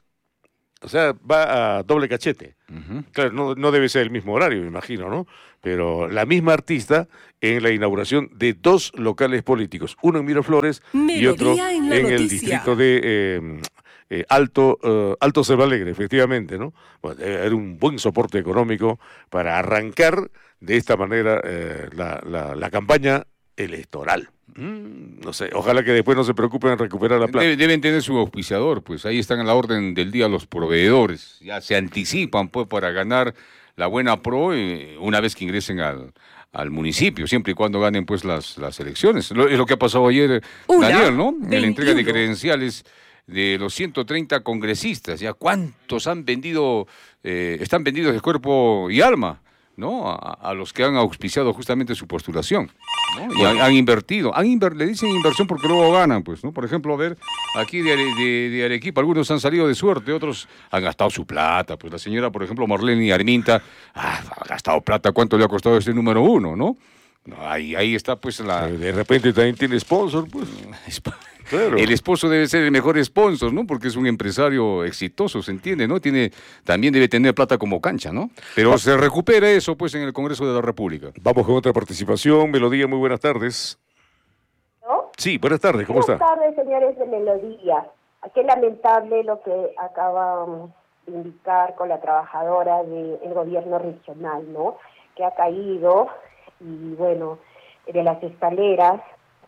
S2: O sea, va a doble cachete.
S3: Ujú.
S2: Claro, no, no debe ser el mismo horario, me imagino, ¿no? Pero la misma artista en la inauguración de dos locales políticos, uno en Miraflores y otro
S7: Melodía en
S2: en,
S7: la
S2: el
S7: noticia.
S2: distrito de eh, eh, Alto, eh, Alto Selva Alegre, efectivamente, ¿no? Bueno, debe haber un buen soporte económico para arrancar de esta manera eh, la, la- la campaña electoral. Mm, no sé, ojalá que después no se preocupen en recuperar la plata.
S3: Debe- deben tener su auspiciador, pues ahí están a la orden del día los proveedores. Ya se anticipan pues para ganar la buena pro eh, una vez que ingresen al, al municipio, siempre y cuando ganen pues las, las elecciones. Lo- es lo que ha pasado ayer,
S7: Una,
S3: Daniel, ¿no? En la entrega de
S7: veintiuno.
S3: credenciales de los ciento treinta congresistas. Ya cuántos han vendido, eh, están vendidos de cuerpo y alma, ¿no? A, a los que han auspiciado justamente su postulación, ¿no? Y han, han invertido. Han inver- le dicen inversión porque luego ganan, pues, ¿no? Por ejemplo, a ver, aquí de, Are- de, de Arequipa, algunos han salido de suerte, otros han gastado su plata. Pues la señora, por ejemplo, Marlene Arminta, ah, ha gastado plata. ¿Cuánto le ha costado este número uno, no? No, ahí, ahí está, pues, la...
S2: Eh, De repente también tiene sponsor, pues. Claro.
S3: El esposo debe ser el mejor sponsor, ¿no? Porque es un empresario exitoso, ¿se entiende, no? Tiene, también debe tener plata como cancha, ¿no? Pero se recupera eso, pues, en el Congreso de la República.
S2: Vamos con otra participación. Melodía, muy buenas tardes.
S9: ¿No?
S2: Sí, buenas tardes, ¿cómo
S9: Buenas
S2: está?
S9: tardes, señores de Melodía. Qué lamentable lo que acaban de indicar con la trabajadora del gobierno regional, ¿no? Que ha caído y, bueno, de las escaleras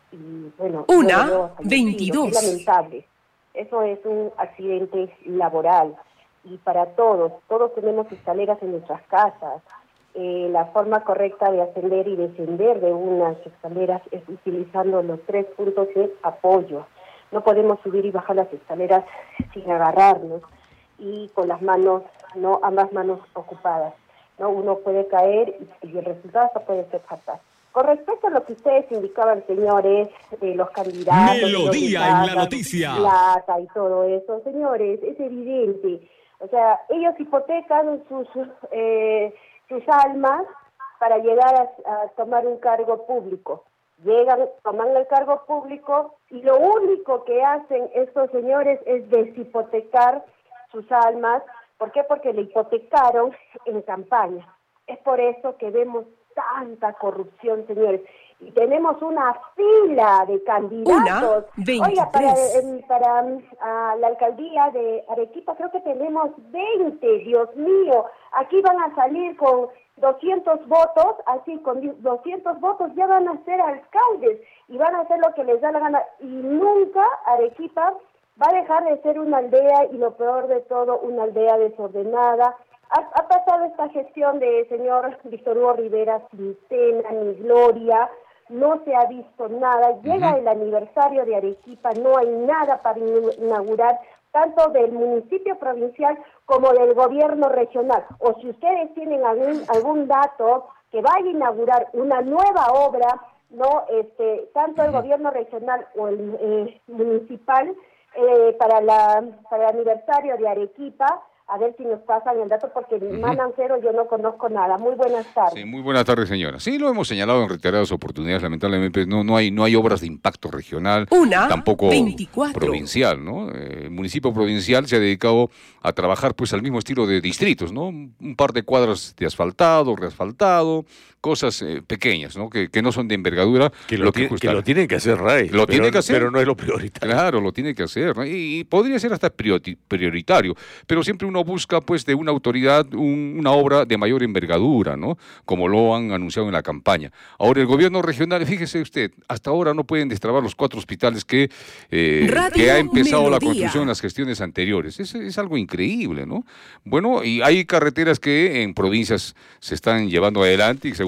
S9: y, bueno...
S7: Una,
S9: luego ha fallecido.
S7: veintidós.
S9: Qué lamentable. Eso es un accidente laboral y para todos, todos tenemos escaleras en nuestras casas. Eh, la forma correcta de ascender y descender de unas escaleras es utilizando los tres puntos de apoyo. No podemos subir y bajar las escaleras sin agarrarnos y con las manos, no ambas manos ocupadas. No, uno puede caer y, y el resultado hasta puede ser fatal. Con respecto a lo que ustedes indicaban, señores, de los candidatos, de los
S4: Melodía
S9: que
S4: en la
S9: pagan
S4: noticia.
S9: plata y todo eso, señores, es evidente. O sea, ellos hipotecan sus sus, eh, sus almas para llegar a, a tomar un cargo público. Llegan, toman el cargo público y lo único que hacen estos señores es deshipotecar sus almas. ¿Por qué? Porque le hipotecaron en campaña. Es por eso que vemos tanta corrupción, señores. Y tenemos una fila de candidatos.
S7: Una,
S9: Oiga, para,
S7: veintitrés.
S9: em, para um, a la alcaldía de Arequipa creo que tenemos veinte, Dios mío. Aquí van a salir con doscientos votos, así con doscientos votos ya van a ser alcaldes y van a hacer lo que les da la gana. Y nunca Arequipa va a dejar de ser una aldea y lo peor de todo, una aldea desordenada. Ha, ha pasado esta gestión de señor Víctor Hugo Rivera sin pena ni gloria, no se ha visto nada. Llega el aniversario de Arequipa, no hay nada para inaugurar, tanto del municipio provincial como del gobierno regional. O si ustedes tienen algún, algún dato que vaya a inaugurar una nueva obra, no, este, tanto el gobierno regional o el eh, municipal, eh, para la para el aniversario de Arequipa, a ver si nos pasan el dato, porque uh-huh. Manan Cero yo no conozco nada. Muy buenas tardes.
S3: Sí, muy buenas tardes, señora. Sí, lo hemos señalado en reiteradas oportunidades, lamentablemente no, no hay no hay obras de impacto regional,
S7: Una,
S3: tampoco
S7: veinticuatro.
S3: Provincial, ¿no? Eh, el municipio provincial se ha dedicado a trabajar pues al mismo estilo de distritos, ¿no? Un par de cuadras de asfaltado, reasfaltado, cosas eh, pequeñas, ¿no? Que, que no son de envergadura.
S2: Que lo, que, que lo tienen que hacer, Ray.
S3: Lo
S2: pero,
S3: tiene que hacer.
S2: Pero no es lo prioritario.
S3: Claro, lo tiene que hacer, ¿no? y, y podría ser hasta prioritario, pero siempre uno busca pues de una autoridad un, una obra de mayor envergadura, ¿no? Como lo han anunciado en la campaña. Ahora el gobierno regional, fíjese usted, hasta ahora no pueden destrabar los cuatro hospitales que, eh, que ha empezado Melodía. La construcción en las gestiones anteriores. Es, es algo increíble, ¿no? Bueno, y hay carreteras que en provincias se están llevando adelante y según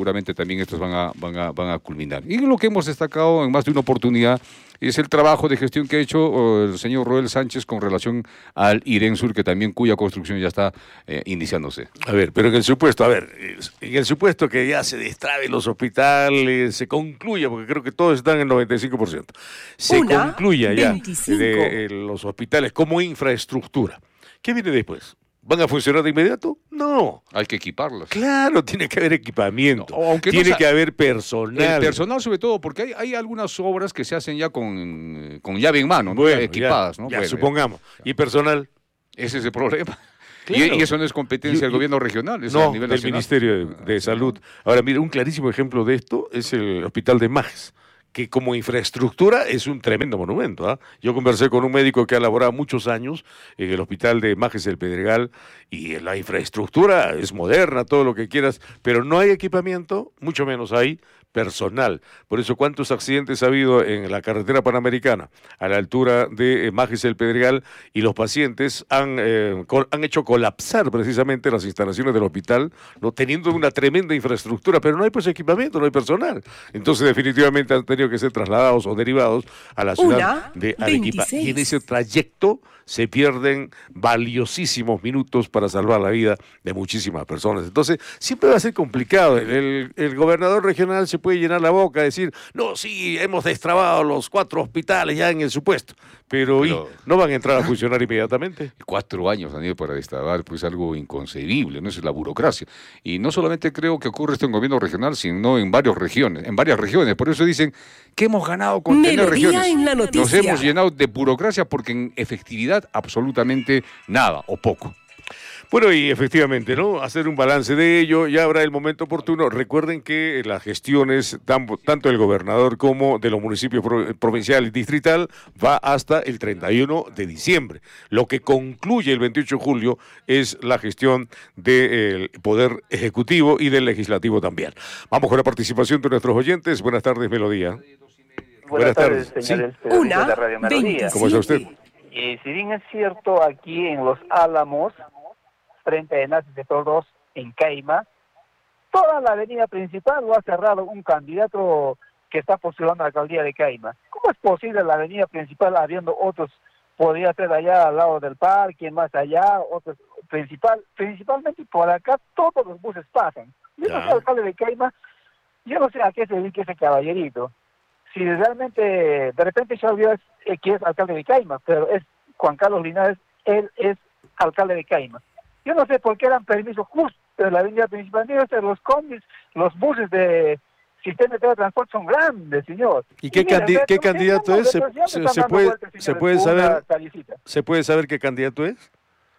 S3: seguramente también estos van a, van a, van a culminar. Y lo que hemos destacado en más de una oportunidad es el trabajo de gestión que ha hecho oh, el señor Roel Sánchez con relación al Irén Sur, que también cuya construcción ya está eh, iniciándose.
S2: A ver, pero en el supuesto, a ver, en el supuesto que ya se destraben los hospitales, se concluya, porque creo que todos están en el noventa y cinco por ciento, se
S7: Una,
S2: concluya ya
S7: veinticinco.
S2: de, eh, los hospitales como infraestructura. ¿Qué viene después? ¿Van a funcionar de inmediato? No.
S3: Hay que equiparlos.
S2: Claro, tiene que haber equipamiento,
S3: No, aunque no
S2: tiene
S3: sa-
S2: que haber personal.
S3: El personal sobre todo, porque hay, hay algunas obras que se hacen ya con, con llave en mano, ¿no?
S2: Bueno,
S3: Ya equipadas,
S2: ya,
S3: ¿no?
S2: ya,
S3: Bueno,
S2: supongamos. ¿Y personal?
S3: ese es el problema.
S2: Claro.
S3: Y, y eso no es competencia
S2: Y-
S3: del
S2: y-
S3: gobierno regional, es
S2: No,
S3: a nivel
S2: del
S3: nacional.
S2: Ministerio de, de Salud. Ahora, mire, un clarísimo ejemplo de esto es el Hospital de Majes, que como infraestructura es un tremendo monumento. ¿ah? Yo conversé con un médico que ha laborado muchos años en el Hospital de Majes del Pedregal y la infraestructura es moderna, todo lo que quieras, pero no hay equipamiento, mucho menos hay personal. Por eso, ¿cuántos accidentes ha habido en la carretera panamericana a la altura de eh, Majes del Pedregal? Y los pacientes han, eh, col- han hecho colapsar precisamente las instalaciones del hospital, no teniendo una tremenda infraestructura, pero no hay pues equipamiento, no hay personal. Entonces, definitivamente han tenido que ser trasladados o derivados a la ciudad
S7: Una,
S2: de Arequipa.
S7: veintiséis.
S2: Y en ese trayecto se pierden valiosísimos minutos para salvar la vida de muchísimas personas. Entonces, siempre va a ser complicado. El, el- el gobernador regional se puede llenar la boca, decir, no, sí, hemos destrabado los cuatro hospitales ya en el supuesto, pero,
S3: Pero-
S2: ¿y no van a entrar a funcionar inmediatamente?
S3: Cuatro años, Daniel, para destrabar, pues algo inconcebible, ¿no? Esa es la burocracia. Y no solamente creo que ocurre esto en gobierno regional, sino en varias regiones, en varias regiones. Por eso dicen que hemos ganado con tener
S7: Melodía
S3: regiones.
S7: en la
S3: Nos
S7: noticia.
S3: hemos llenado de burocracia porque en efectividad absolutamente nada o poco.
S2: Bueno, y efectivamente, ¿no? Hacer un balance de ello, ya habrá el momento oportuno. Recuerden que las gestiones, tan- tanto del gobernador como de los municipios pro- provincial y distrital, va hasta el treinta y uno de diciembre. Lo que concluye el veintiocho de julio es la gestión del Poder Ejecutivo y del Legislativo también. Vamos con la participación de nuestros oyentes. Buenas tardes, Melodía.
S10: Buenas tardes, señores
S2: Sí.
S10: periodistas
S7: Una,
S10: de Radio Melodía.
S7: veintisiete.
S2: ¿Cómo está usted?
S10: Y si bien es cierto, aquí en Los Álamos, frente a Enlaces de Todos, en Caima, toda la avenida principal lo ha cerrado un candidato que está postulando a la alcaldía de Caima. ¿Cómo es posible la avenida principal habiendo otros? Podría ser allá al lado del parque, más allá, otros principal, principalmente por acá todos los buses pasan. Yo no
S2: Ya.
S10: soy alcalde de Caima, yo no sé a qué se dedica ese caballerito. Si realmente, de repente se olvidó eh, que es alcalde de Caima, pero es Juan Carlos Linares, él es alcalde de Caima. Yo no sé por qué dan permiso justo en la avenida principal. Debe ser los combis, los buses de sistema de transporte son grandes, señor.
S2: ¿Y qué
S10: mire,
S2: candi-
S10: ve-
S2: qué
S10: ve-
S2: candidato
S10: ve-
S2: es? Se-
S10: ve- ya me
S2: se-
S10: están
S2: se
S10: dando
S2: puede-
S10: vueltas,
S2: se
S10: señores,
S2: puede
S10: por una
S2: saber-
S10: tardecita.
S2: ¿Se puede saber qué candidato es?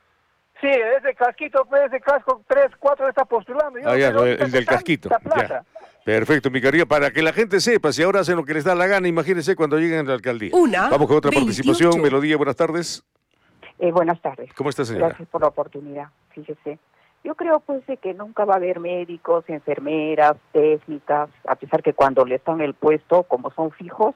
S10: Sí, ese casquito, pues, ese casco tres, cuatro está postulando. Yo
S2: Ah,
S10: no
S2: ya,
S10: sé
S2: lo-
S10: dónde
S2: el
S10: está
S2: del
S10: tanta
S2: casquito.
S10: plata.
S2: Ya. Perfecto, mi querida. Para que la gente sepa, si ahora hacen lo que les da la gana, imagínense cuando lleguen a la alcaldía.
S7: Una,
S2: Vamos con otra participación.
S7: veintiocho.
S2: Melodía, buenas tardes.
S11: Eh, buenas tardes.
S2: ¿Cómo está, señora?
S11: Gracias por la oportunidad. Fíjese, yo creo pues de que nunca va a haber médicos, enfermeras, técnicas, a pesar que cuando les dan el puesto, como son fijos,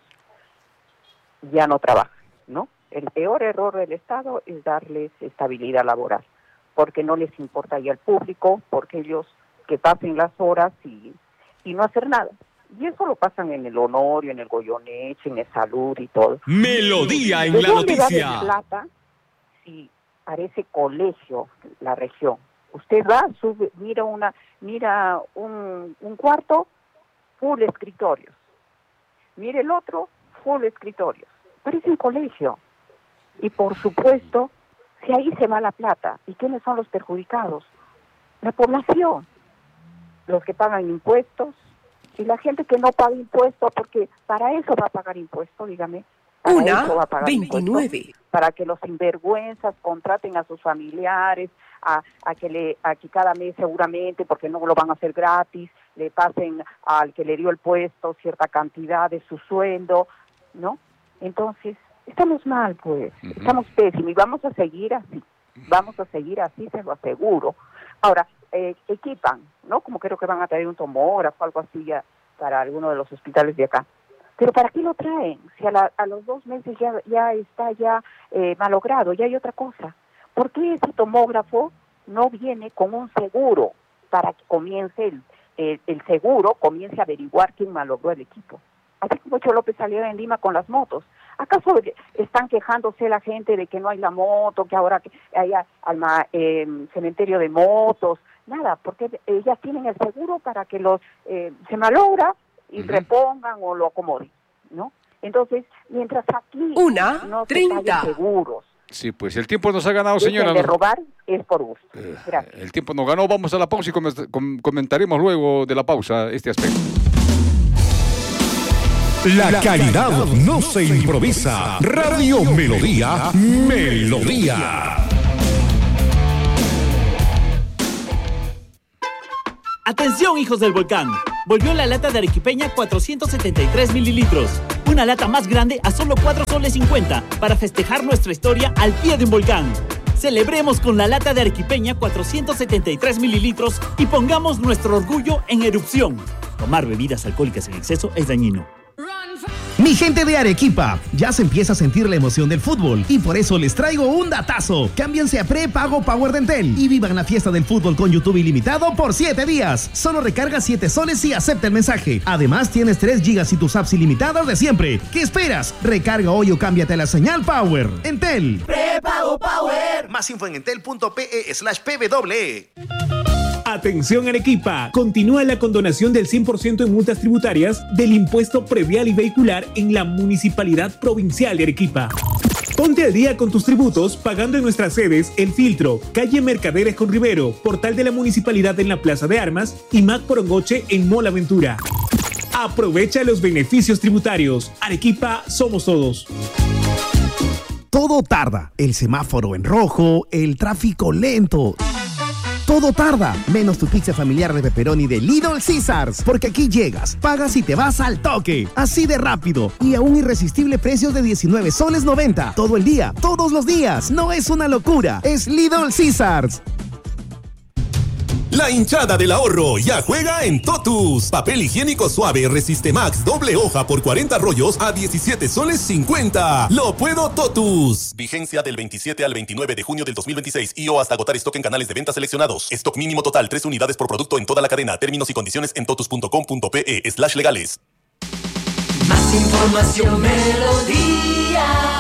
S11: ya no trabajan, ¿no? El peor error del Estado es darles estabilidad laboral, porque no les importa ya el público, porque ellos que pasen las horas y, y no hacer nada. Y eso lo pasan en el Honorio, en el Goyeneche, en el Salud y todo.
S4: Melodía en
S11: ¿De
S4: la
S11: dónde va a haber
S4: noticia.
S11: plata si parece colegio la región? Usted va, sube, mira una, mira un, un cuarto, full escritorios. Mire el otro, full escritorios. Parece un colegio. Y por supuesto, si ahí se va la plata, ¿y quiénes son los perjudicados? La población, los que pagan impuestos, y la gente que no paga impuestos, porque para eso va a pagar impuestos, dígame. Para
S7: Una,
S11: eso va a pagar
S7: veintinueve.
S11: impuestos, para que los sinvergüenzas contraten a sus familiares, a, a que le a que cada mes seguramente, porque no lo van a hacer gratis, le pasen al que le dio el puesto cierta cantidad de su sueldo, ¿no? Entonces, estamos mal, pues,
S3: Ujú.
S11: estamos pésimos y vamos a seguir así, vamos a seguir así, se lo aseguro. Ahora, eh, equipan, ¿no? Como creo que van a traer un tomógrafo, algo así ya para alguno de los hospitales de acá. Pero ¿para qué lo traen? Si a, la, a los dos meses ya, ya está ya eh, malogrado, ya hay otra cosa. ¿Por qué ese tomógrafo no viene con un seguro para que comience el, el, el seguro comience a averiguar quién malogró el equipo. Así como Cho López salió en Lima con las motos. ¿Acaso están quejándose la gente de que no hay la moto, que ahora hay alma, eh, cementerio de motos? Nada, porque ellas tienen el seguro para que los eh, se malogra y uh-huh. repongan o lo acomoden, ¿no? Entonces, mientras aquí
S7: Una,
S11: no se
S7: treinta.
S11: pagan seguros.
S3: Sí, pues el tiempo nos ha ganado, señora.
S11: De robar es por gusto. Gracias.
S3: El tiempo nos ganó, vamos a la pausa y com com comentaremos luego de la pausa este aspecto.
S4: La calidad no se improvisa. Radio Melodía, Melodía.
S12: Atención, hijos del volcán. Volvió la lata de arequipeña cuatrocientos setenta y tres mililitros. Una lata más grande a solo cuatro soles cincuenta para festejar nuestra historia al pie de un volcán. Celebremos con la lata de arequipeña cuatrocientos setenta y tres mililitros y pongamos nuestro orgullo en erupción. Tomar bebidas alcohólicas en exceso es dañino.
S5: Mi gente de Arequipa, ya se empieza a sentir la emoción del fútbol y por eso les traigo un datazo. Cámbiense a prepago Power de Entel y vivan la fiesta del fútbol con YouTube ilimitado por siete días. Solo recarga siete soles y acepta el mensaje. Además tienes tres gigas y tus apps ilimitadas de siempre. ¿Qué esperas? Recarga hoy o cámbiate a la señal Power. Entel.
S6: Prepago Power.
S5: Más info en entel.pe slash pw.
S13: Atención Arequipa, continúa la condonación del cien por ciento en multas tributarias del impuesto predial y vehicular en la Municipalidad Provincial de Arequipa. Ponte al día con tus tributos pagando en nuestras sedes El Filtro, calle Mercaderes con Rivero, portal de la Municipalidad en la Plaza de Armas y Mac Porongoche en Mola Ventura. Aprovecha los beneficios tributarios. Arequipa, somos todos.
S5: Todo tarda, el semáforo en rojo, el tráfico lento. Todo tarda, menos tu pizza familiar de pepperoni de Little Caesars, porque aquí llegas, pagas y te vas al toque, así de rápido y a un irresistible precio de diecinueve soles noventa, todo el día, todos los días. No es una locura, es Little Caesars.
S14: La hinchada del ahorro ya juega en Totus. Papel higiénico suave Resiste Max doble hoja por cuarenta rollos a diecisiete soles cincuenta. ¡Lo puedo Totus!
S15: Vigencia del veintisiete al veintinueve de junio del dos mil veintiséis y o hasta agotar stock en canales de venta seleccionados. Stock mínimo total tres unidades por producto en toda la cadena. Términos y condiciones en totus.com.pe slash legales.
S6: Más información Melodía.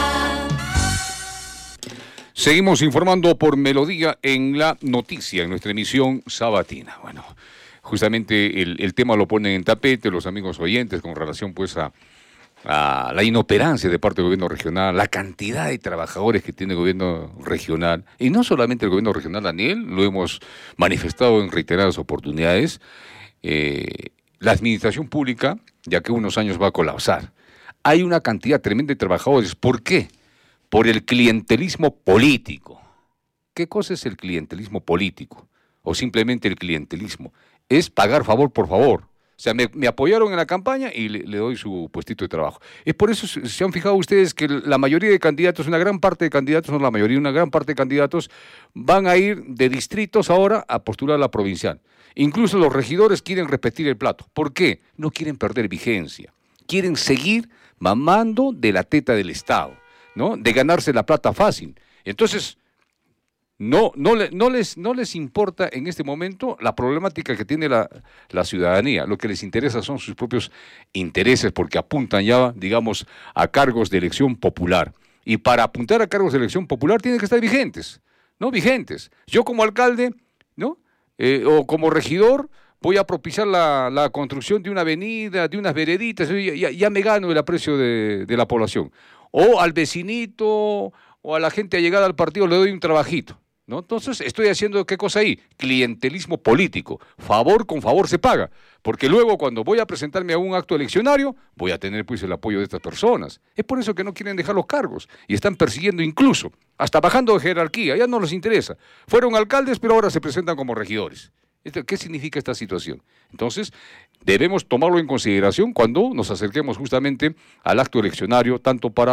S3: Seguimos informando por Melodía en la noticia, en nuestra emisión sabatina. Bueno, justamente el, el tema lo ponen en tapete los amigos oyentes con relación pues a, a la inoperancia de parte del gobierno regional, la cantidad de trabajadores que tiene el gobierno regional, y no solamente el gobierno regional, Daniel, lo hemos manifestado en reiteradas oportunidades, eh, la administración pública, ya que unos años va a colapsar. Hay una cantidad tremenda de trabajadores. ¿Por qué? Por el clientelismo político. ¿Qué cosa es el clientelismo político? O simplemente el clientelismo. Es pagar favor por favor. O sea, me, me apoyaron en la campaña y le, le doy su puestito de trabajo. Es por eso, se han fijado ustedes que la mayoría de candidatos, una gran parte de candidatos, no la mayoría, una gran parte de candidatos van a ir de distritos ahora a postular a la provincial. Incluso los regidores quieren repetir el plato. ¿Por qué? No quieren perder vigencia. Quieren seguir mamando de la teta del Estado, ¿no? De ganarse la plata fácil. Entonces, no, no, le, no, les, no les importa en este momento la problemática que tiene la, la ciudadanía. Lo que les interesa son sus propios intereses, porque apuntan ya, digamos, a cargos de elección popular. Y para apuntar a cargos de elección popular tienen que estar vigentes, ¿no? Vigentes. Yo como alcalde, ¿no? Eh, o como regidor, voy a propiciar la, la construcción de una avenida, de unas vereditas, ya, ya, ya me gano el aprecio de, de la población. O al vecinito o a la gente allegada al partido le doy un trabajito, ¿no? Entonces estoy haciendo, ¿qué cosa ahí? Clientelismo político. Favor con favor se paga. Porque luego cuando voy a presentarme a un acto eleccionario, voy a tener pues el apoyo de estas personas. Es por eso que no quieren dejar los cargos y están persiguiendo incluso, hasta bajando de jerarquía, ya no les interesa. Fueron alcaldes, pero ahora se presentan como regidores. ¿Qué significa esta situación? Entonces, debemos tomarlo en consideración cuando nos acerquemos justamente al acto eleccionario, tanto para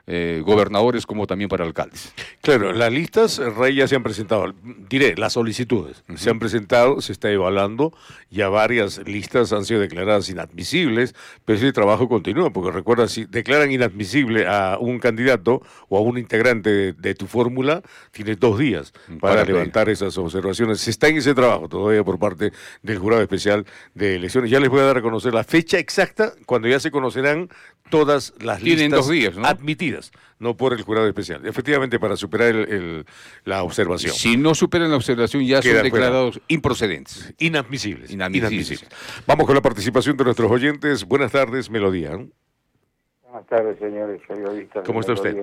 S3: eh, gobernadores como también para alcaldes.
S2: Claro, las listas, Rey, ya se han presentado, diré, las solicitudes uh-huh. se han presentado, se está evaluando, ya varias listas han sido declaradas inadmisibles, pero ese trabajo continúa, porque recuerda, si declaran inadmisible a un candidato o a un integrante de, de tu fórmula, tienes dos días para, para levantar que... esas observaciones. Se está en ese trabajo todavía por parte del Jurado Especial de Elecciones. Ya les voy a dar a conocer la fecha exacta, cuando ya se conocerán todas las
S3: Tienen
S2: listas
S3: dos días, ¿no?
S2: admitidas, no por el Jurado Especial. Efectivamente, para superar el, el, la observación.
S3: Si no superan la observación, ya
S2: Queda
S3: son declarados
S2: fuera.
S3: improcedentes.
S2: Inadmisibles.
S3: Inadmisibles.
S2: Inadmisibles. Vamos con la participación de nuestros oyentes. Buenas tardes, Melodía.
S7: Buenas tardes, señores periodistas.
S2: ¿Cómo está usted?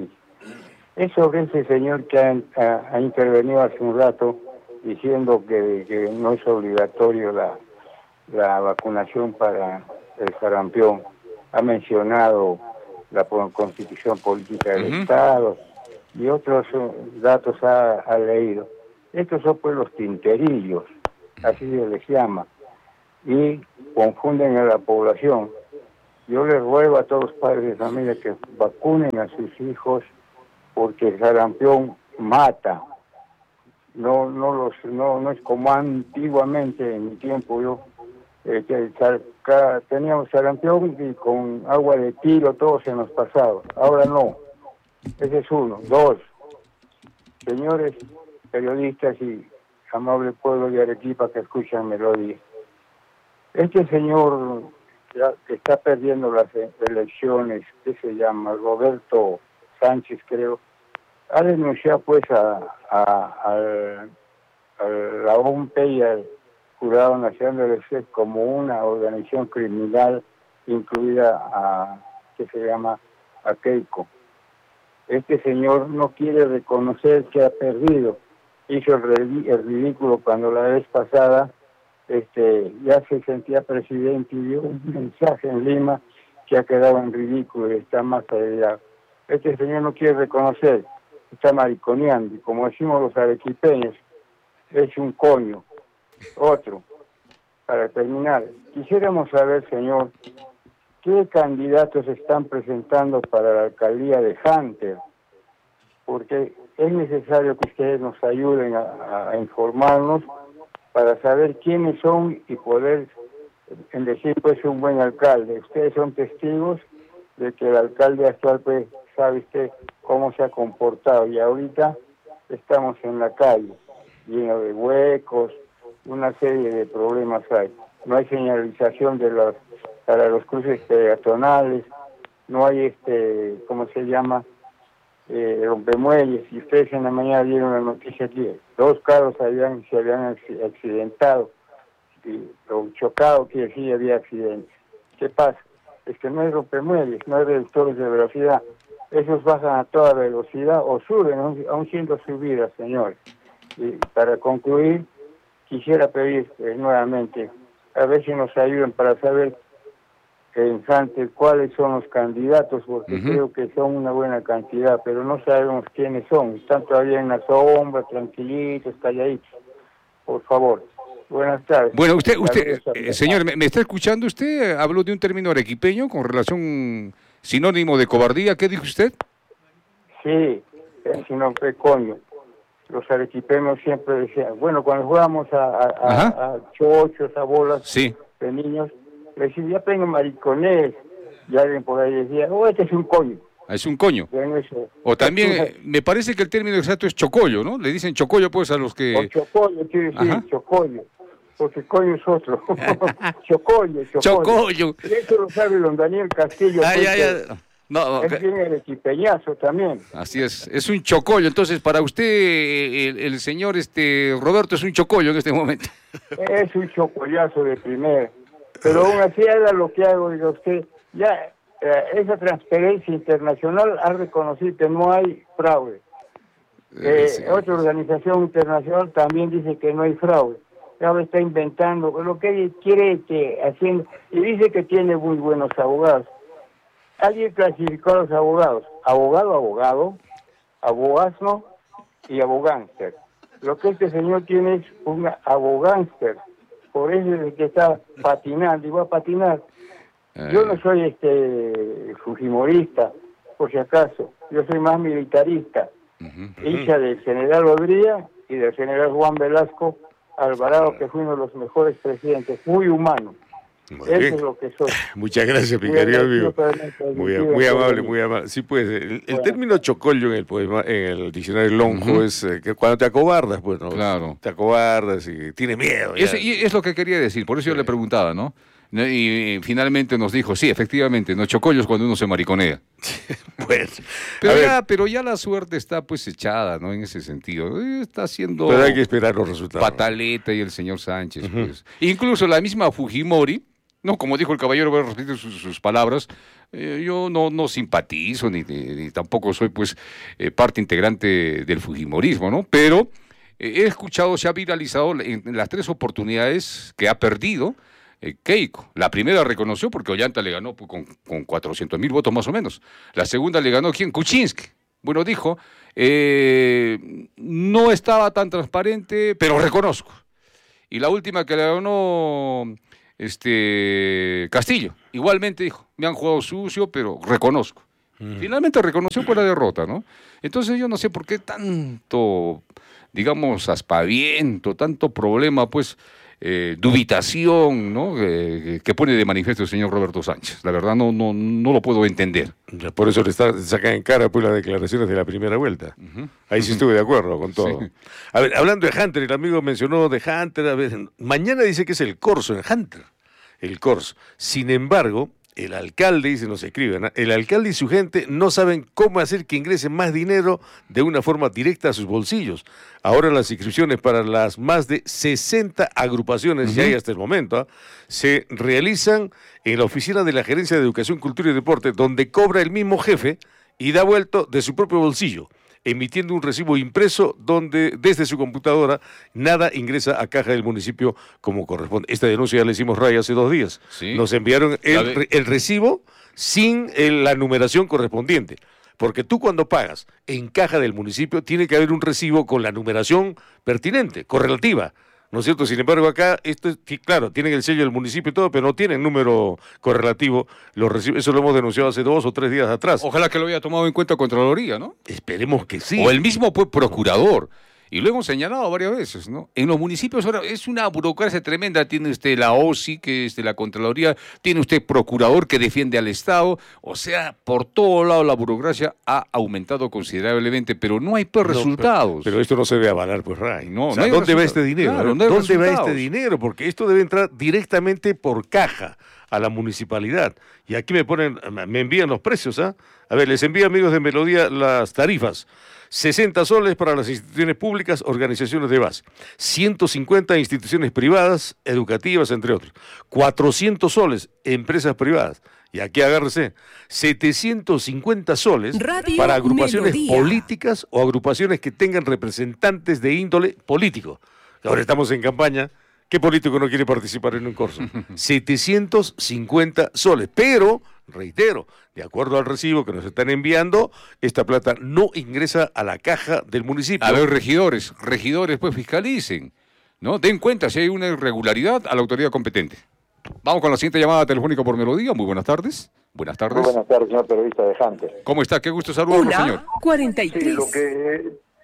S7: Es sobre ese señor que ha, ha, ha intervenido hace un rato diciendo que, que no es obligatorio la, la vacunación para el sarampión. Ha mencionado la Constitución Política del uh-huh. Estado y otros uh, datos ha, ha leído. Estos son pues los tinterillos, así se les llama, y confunden a la población. Yo les ruego a todos los padres de familia que vacunen a sus hijos porque el sarampión mata. No, no los, no, no es como antiguamente en mi tiempo yo. Eh, que acá teníamos sarampión y con agua de tiro todo se nos pasaba. Ahora no. Ese es uno. Dos, señores periodistas y amable pueblo de Arequipa que escuchan Melodía. Este señor ya, que está perdiendo las elecciones, que se llama Roberto Sánchez, creo, ha denunciado pues a, a, a, a la O M P y al Jurado Nacional de Elecciones como una organización criminal incluida a, que se llama a Keiko. Este señor no quiere reconocer que ha perdido. Hizo el, el ridículo cuando la vez pasada este ya se sentía presidente y dio un mensaje en Lima que ha quedado en ridículo y está más allá. Este señor no quiere reconocer, está mariconeando, y como decimos los arequipeños, es un coño. Otro, para terminar, quisiéramos saber, señor, ¿qué candidatos están presentando para la alcaldía de Hunter? Porque es necesario que ustedes nos ayuden a, a informarnos para saber quiénes son y poder en decir pues un buen alcalde. Ustedes son testigos de que el alcalde actual pues sabe usted cómo se ha comportado y ahorita estamos en la calle, lleno de huecos, una serie de problemas hay. No hay señalización de los, para los cruces peatonales, no hay este, ¿cómo se llama? Eh, rompemuelles. Y ustedes en la mañana dieron la noticia aquí, dos carros habían, se habían accidentado, y, o chocado, que sí había accidentes. ¿Qué pasa? Es que no hay rompemuelles, no hay reductores de velocidad. Esos bajan a toda velocidad o suben, aún siendo subidas, señores. Y para concluir, quisiera pedir eh, nuevamente, a ver si nos ayudan para saber en Hunter cuáles son los candidatos, porque uh-huh. creo que son una buena cantidad, pero no sabemos quiénes son. Están todavía en la sombra, tranquilitos, calladitos. Por favor. Buenas tardes.
S3: Bueno, usted, usted eh, señor, ¿me, ¿me está escuchando usted? Habló de un término arequipeño con relación sinónimo de cobardía. ¿Qué dijo usted?
S7: Sí, es sinónimo de coño. Los arequipeños siempre decían, bueno, cuando jugamos a, a, a, a chochos, a bolas
S3: sí.
S7: de niños, le decían, ya tengo maricones, y alguien por ahí decía, oh, este es un coño.
S3: Es un coño.
S7: Bueno, eso.
S3: O también, eh, me parece que el término exacto es chocollo, ¿no? Le dicen chocollo, pues, a los que...
S7: O chocollo, quiere decir Ajá. chocollo, porque coño es otro. chocollo, chocollo.
S3: Chocollo.
S7: Eso lo sabe don Daniel Castillo.
S3: Ay, ay, ay. No,
S7: es bien el equipeñazo también.
S3: Así es, es un chocollo. Entonces, para usted, el, el señor este Roberto es un chocollo en este momento.
S7: Es un chocollazo de primera. Pero aún así haga lo que hago, diga usted, ya eh, esa transparencia internacional ha reconocido que no hay fraude. Eh, sí. Otra organización internacional también dice que no hay fraude. Ahora está inventando lo que quiere que haciendo, y dice que tiene muy buenos abogados. Alguien clasificó a los abogados, abogado, abogado, abogazno y abogánster. Lo que este señor tiene es un abogánster, por eso es el que está patinando y va a patinar. Eh. Yo no soy este fujimorista, por si acaso. Yo soy más militarista, uh-huh. hincha del general Odría y del general Juan Velasco Alvarado, que fue uno de los mejores presidentes, muy humano.
S2: Muy
S7: Eso
S2: bien.
S7: es lo que soy.
S2: Muchas gracias, mi
S7: Muy
S2: querido amigo.
S7: agradecido,
S2: Muy,
S7: muy
S2: muy amable,
S7: agradecido.
S2: muy amable. Sí, pues, el, el
S7: Bueno.
S2: término chocollo en el poema, en el diccionario Lonjo,
S3: Ujú.
S2: es eh, que cuando te acobardas, pues, ¿no?
S3: Claro.
S2: Te acobardas y tienes miedo. ya.
S3: Eso- y es lo que quería decir, por eso yo le preguntaba, ¿no? No, Y, y finalmente nos dijo, sí, efectivamente, no chocollos cuando uno se mariconea.
S2: Pues,
S3: Pero
S2: a ver.
S3: ya, pero ya la suerte está pues echada, ¿no? En ese sentido. Eh, Está haciendo
S2: Pero hay que esperar los resultados.
S3: Pataleta y el señor Sánchez, pues. Incluso la misma Fujimori, no, como dijo el caballero, voy a repetir sus, sus palabras, eh, yo no, no simpatizo ni, ni- ni tampoco soy pues eh, parte integrante del Fujimorismo, ¿no? Pero eh, he escuchado, se ha viralizado en, en las tres oportunidades que ha perdido eh, Keiko. La primera reconoció porque Ollanta le ganó pues, con, con cuatrocientos mil votos más o menos. La segunda le ganó, ¿quién? Kuczynski. Bueno, dijo, eh, no estaba tan transparente, pero reconozco. Y la última que le ganó este Castillo, igualmente dijo, me han jugado sucio, pero reconozco. Finalmente reconoció por la derrota, ¿no? Entonces yo no sé por qué tanto, digamos, aspaviento, tanto problema, pues, eh, dubitación, ¿no? Eh, que pone de manifiesto el señor Roberto Sánchez. La verdad no, no, no lo puedo entender.
S2: Por eso le está, sacan en cara pues las declaraciones de la primera vuelta. Ahí sí estuve de acuerdo con todo.
S3: Sí.
S2: A ver, hablando de Hunter, el amigo mencionó de Hunter, a ver, mañana dice que es el corso en Hunter, el corso. Sin embargo, el alcalde, dice, nos escriben, ¿eh? El alcalde y su gente no saben cómo hacer que ingrese más dinero de una forma directa a sus bolsillos. Ahora las inscripciones para las más de sesenta agrupaciones que hay hasta el momento ¿eh? se realizan en la oficina de la Gerencia de Educación, Cultura y Deporte, donde cobra el mismo jefe y da vuelto de su propio bolsillo, emitiendo un recibo impreso donde desde su computadora nada ingresa a caja del municipio como corresponde. Esta denuncia ya la hicimos raya hace dos días.
S3: Sí.
S2: Nos enviaron
S3: La
S2: el,
S3: de-
S2: re- el recibo sin el- la numeración correspondiente. Porque tú cuando pagas en caja del municipio tiene que haber un recibo con la numeración pertinente, correlativa. ¿No es cierto? Sin embargo, acá, esto es, que, claro, tienen el sello del municipio y todo, pero no tienen número correlativo. Los recibos, eso lo hemos denunciado hace dos o tres días atrás.
S3: Ojalá que lo haya tomado en cuenta Contraloría, ¿no?
S2: Esperemos que sí.
S3: O el mismo pues, procurador. Y lo hemos señalado varias veces, ¿no? En los municipios ahora es una burocracia tremenda. Tiene usted la O S I, que es de la Contraloría, tiene usted procurador que defiende al Estado. O sea, por todo lado la burocracia ha aumentado considerablemente, pero no hay pues,
S2: No,
S3: resultados.
S2: Pero, pero esto no se debe avalar, pues, Ray.
S3: No,
S2: O sea,
S3: no hay
S2: ¿dónde va
S3: resultados.
S2: este dinero?
S3: Claro,
S2: eh?
S3: no hay
S2: ¿Dónde va
S3: resultados.
S2: este dinero? Porque esto debe entrar directamente por caja a la municipalidad. Y aquí me ponen, me envían los precios, ¿ah? A ver, les envío, amigos de Melodía, las tarifas. sesenta soles para las instituciones públicas, organizaciones de base. ciento cincuenta instituciones privadas, educativas, entre otros. cuatrocientos soles, empresas privadas. Y aquí agárrese, setecientos cincuenta soles
S16: Radio
S2: para agrupaciones
S16: Melodía.
S2: políticas o agrupaciones que tengan representantes de índole político. Ahora estamos en campaña. ¿Qué político no quiere participar en un corso? setecientos cincuenta soles. Pero, reitero, de acuerdo al recibo que nos están enviando, esta plata no ingresa a la caja del municipio.
S3: A ver, regidores, regidores pues fiscalicen, ¿no? Den cuenta si hay una irregularidad a la autoridad competente. Vamos con la siguiente llamada telefónica por Melodía. Muy buenas tardes. Buenas tardes.
S17: Muy buenas tardes, señor periodista de Hunter.
S3: ¿Cómo está? Qué gusto saludarlo, señor.
S16: cuarenta y tres.
S17: Sí, lo que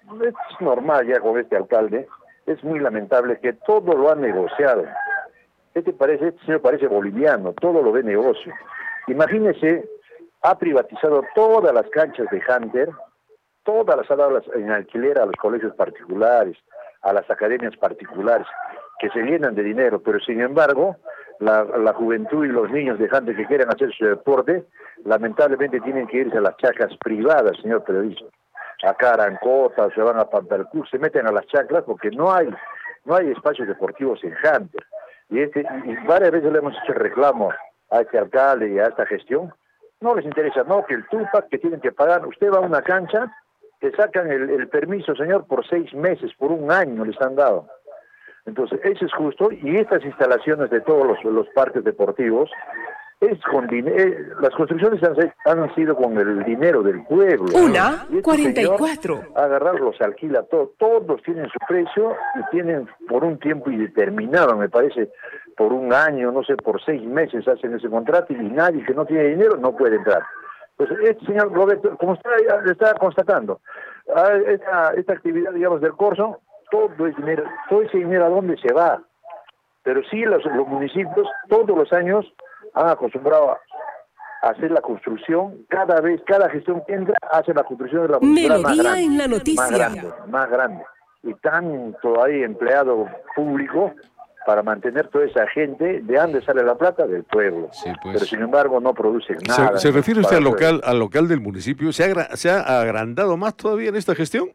S17: es normal ya con este alcalde, es muy lamentable que todo lo ha negociado. Este, parece, este señor parece boliviano, todo lo ve negocio. Imagínese, ha privatizado todas las canchas de Hunter, todas las ha dado en alquiler a los colegios particulares, a las academias particulares, que se llenan de dinero, pero sin embargo, la, la juventud y los niños de Hunter que quieran hacer su deporte, lamentablemente tienen que irse a las chacras privadas, señor periodista. A Carancota, se van a Pampalcú, se meten a las chacras porque no hay no hay espacios deportivos en Hunter. Y, este, y varias veces le hemos hecho reclamo a este alcalde y a esta gestión. No les interesa, no, que el Tupac, que tienen que pagar. Usted va a una cancha, te sacan el, el permiso, señor, por seis meses, por un año les han dado. Entonces, eso es justo. Y estas instalaciones de todos los, los parques deportivos, es con dinero, las construcciones han, han sido con el dinero del pueblo.
S16: Una,
S17: Y este
S16: cuarenta y
S17: señor,
S16: cuatro.
S17: agarrar los alquila todo, todos tienen su precio y tienen por un tiempo indeterminado, me parece, por un año, no sé, por seis meses hacen ese contrato y nadie que no tiene dinero no puede entrar. Pues este señor Roberto, como usted ya está constatando, ah, esta, esta actividad, digamos, del corso, todo, es dinero, todo ese dinero a dónde se va. Pero sí los, los municipios todos los años han acostumbrado a hacer la construcción, cada vez, cada gestión que entra, hace la construcción de la municipalidad más grande,
S16: en la noticia.
S17: más grande, más grande. Y tanto hay empleado público para mantener toda esa gente. ¿De dónde sale la plata? Del pueblo.
S3: Sí, pues.
S17: Pero sin embargo no producen nada.
S2: ¿Se, se refiere usted
S17: para
S2: al
S17: el pueblo.
S2: local, al local del municipio? ¿Se ha, agra- ¿Se ha agrandado más todavía en esta gestión?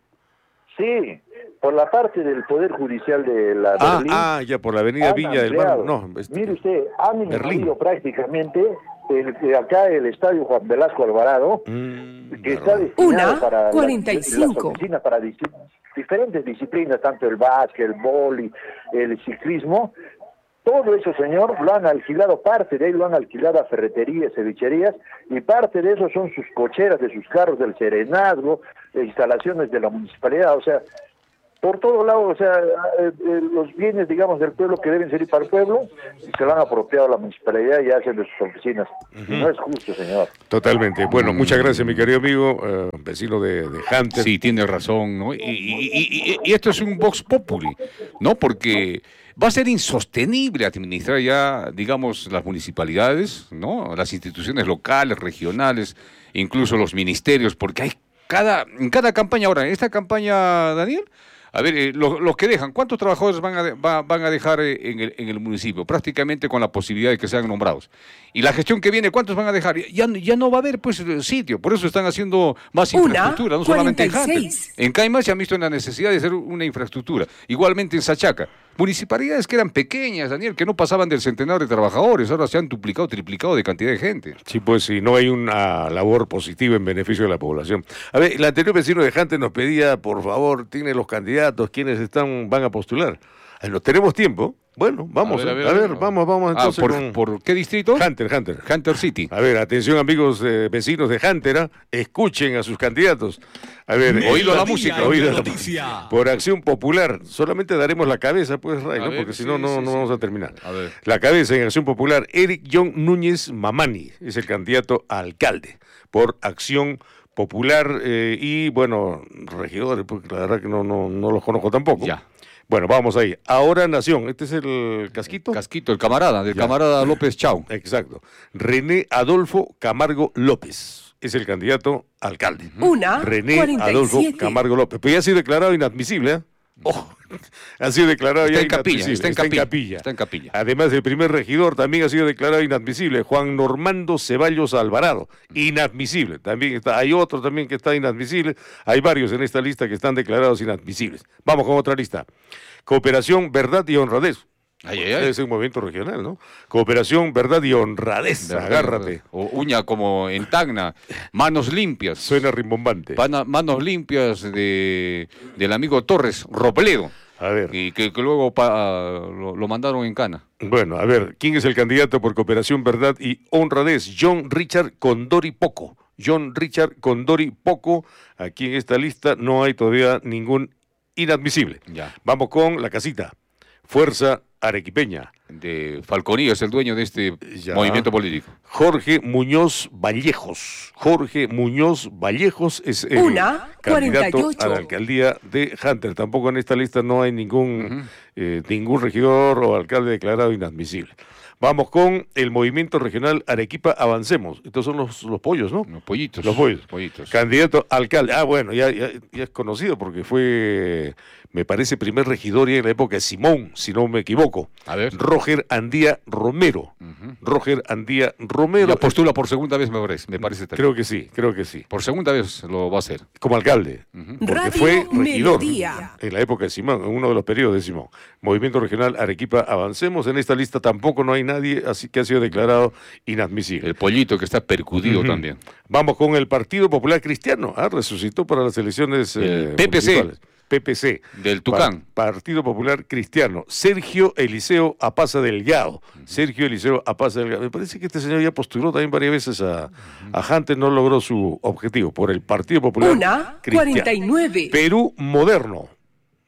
S17: Sí, por la parte del Poder Judicial de la
S2: Ah,
S17: Berlín.
S2: ah, ya, por la avenida
S17: han
S2: Viña del Mar.
S17: ampliado.
S2: No, este,
S17: Mire usted, han
S2: Berlín.
S17: incluido prácticamente el, el- acá el Estadio Juan Velasco Alvarado,
S2: Mm,
S17: que está destinado
S16: Una,
S17: para las-
S16: cuarenta y
S17: las
S16: cinco.
S17: oficinas para dis- diferentes disciplinas, tanto el básquet, el vóley, el ciclismo. Todo eso, señor, lo han alquilado, parte de ahí lo han alquilado a ferreterías, cevicherías, y parte de eso son sus cocheras de sus carros del serenazgo, de instalaciones de la municipalidad, o sea, por todo lado, o sea, eh, eh, los bienes, digamos, del pueblo que deben servir para el pueblo, se lo han apropiado a la municipalidad y hacen de sus oficinas. Y no es justo, señor.
S2: Totalmente. Bueno,
S3: Mm.
S2: muchas gracias, mi querido amigo, eh, vecino de, de Hunter.
S3: Sí, tiene razón, ¿no? Y, y- y- y- y esto es un vox populi, ¿no? Porque va a ser insostenible administrar ya, digamos, las municipalidades, ¿no? Las instituciones locales, regionales, incluso los ministerios, porque hay cada, en cada campaña, ahora, en esta campaña, Daniel, a ver, eh, los, los que dejan, ¿cuántos trabajadores van a, de- va- van a dejar eh, en el, en el municipio? Prácticamente con la posibilidad de que sean nombrados. Y la gestión que viene, ¿cuántos van a dejar? Ya, ya no va a haber pues eh, sitio, por eso están haciendo más
S16: Una,
S3: infraestructura, no solamente en
S16: cuarenta y
S3: Hunter.
S16: seis.
S3: En Caima se han visto en la necesidad de hacer una infraestructura. Igualmente en Sachaca. Municipalidades que eran pequeñas, Daniel, que no pasaban del centenar de trabajadores, ahora se han duplicado, triplicado de cantidad de gente.
S2: Sí, pues sí, no hay una labor positiva en beneficio de la población. A ver, el anterior vecino de Hunter nos pedía, por favor, tiene los candidatos, quienes están, van a postular. Eh, ¿No tenemos tiempo? Bueno, vamos,
S3: A ver, a
S2: a
S3: ver,
S2: ver,
S3: a ver.
S2: vamos, vamos
S3: Ah,
S2: entonces
S3: ¿por,
S2: con...
S3: ¿por qué distrito?
S2: Hunter, Hunter.
S3: Hunter City.
S2: A ver, atención amigos eh, vecinos de Hunter, ¿ah? Escuchen a sus candidatos. A ver,
S3: Melodía
S2: oído a la
S3: en
S2: música,
S3: la
S2: oído a la
S4: noticia.
S2: música. Por Acción Popular, solamente daremos la cabeza, pues, Ray,
S3: A
S2: ¿no?
S3: ver,
S2: Porque si
S3: sí,
S2: no, no,
S3: sí,
S2: no
S3: sí.
S2: vamos a terminar.
S3: A ver.
S2: La cabeza en Acción Popular, Eric John Núñez Mamani, es el candidato a alcalde por Acción Popular eh, y, bueno, regidores, porque la verdad que no, no, no los conozco tampoco.
S3: Ya.
S2: Bueno, vamos ahí. Ahora Nación, este es el casquito.
S3: Casquito, el camarada, del
S2: Ya.
S3: camarada López Chau.
S2: Exacto. René Adolfo Camargo López es el candidato a alcalde.
S16: Una,
S2: René
S16: cuarenta y
S2: Adolfo
S16: siete.
S2: Camargo López. Pero ya ha sido declarado inadmisible, ¿eh? Ojo, ha sido declarado
S3: Está
S2: ya
S3: en capilla,
S2: inadmisible.
S3: está en capilla, está en capilla.
S2: Además, el primer regidor también ha sido declarado inadmisible, Juan Normando Ceballos Alvarado. Inadmisible. También está, hay otro también que está inadmisible. Hay varios en esta lista que están declarados inadmisibles. Vamos con otra lista. Cooperación, Verdad y Honradez.
S3: Ay, ay, ay.
S2: Es un movimiento regional, ¿no? Cooperación, Verdad y Honradez.
S3: Verdad,
S2: Agárrate.
S3: O uña como en Tacna, manos limpias.
S2: Suena rimbombante.
S3: Pana- manos limpias de, del amigo Torres Robledo.
S2: A ver.
S3: Y que, que luego pa- lo, lo mandaron en cana.
S2: Bueno, a ver, ¿quién es el candidato por Cooperación, Verdad y Honradez? John Richard Condori Poco. John Richard Condori Poco. Aquí en esta lista no hay todavía ningún inadmisible.
S3: Ya.
S2: Vamos con la casita. Fuerza Arequipeña.
S3: De Falconillo es el dueño de este
S2: Ya.
S3: movimiento político.
S2: Jorge Muñoz Vallejos. Jorge Muñoz Vallejos es el
S16: Una,
S2: candidato
S16: cuarenta y ocho.
S2: a la alcaldía de Hunter. Tampoco en esta lista no hay ningún, eh, ningún regidor o alcalde declarado inadmisible. Vamos con el movimiento regional Arequipa Avancemos. Estos son los, los pollos, ¿no?
S3: Los pollitos.
S2: Los pollos.
S3: pollitos.
S2: Candidato a alcalde. Ah, bueno, ya, ya, ya es conocido porque fue, me parece, primer regidor ya en la época de Simón, si no me equivoco.
S3: A ver.
S2: Roger Andía Romero. Roger Andía Romero.
S3: Ya postula por segunda vez, me parece, me parece también.
S2: Creo que sí, creo que sí.
S3: Por segunda vez lo va a hacer.
S2: Como alcalde. Porque
S16: Radio
S2: fue regidor
S16: Melodía.
S2: en la época de Simón, en uno de los periodos de Simón. Movimiento Regional Arequipa Avancemos. En esta lista tampoco no hay nadie así que ha sido declarado inadmisible.
S3: El pollito que está percudido
S2: Ujú.
S3: también.
S2: Vamos con el Partido Popular Cristiano. Ah, resucitó para las elecciones
S3: El
S2: eh,
S3: P P C.
S2: municipales. P P C.
S3: Del Tucán.
S2: Pa- Partido Popular Cristiano. Sergio Eliseo Apaza Delgado. Sergio Eliseo Apaza Delgado. Me parece que este señor ya postuló también varias veces a, a Hunter, no logró su objetivo por el Partido Popular
S16: Una,
S2: Cristiano.
S16: cuarenta y nueve.
S2: Perú Moderno.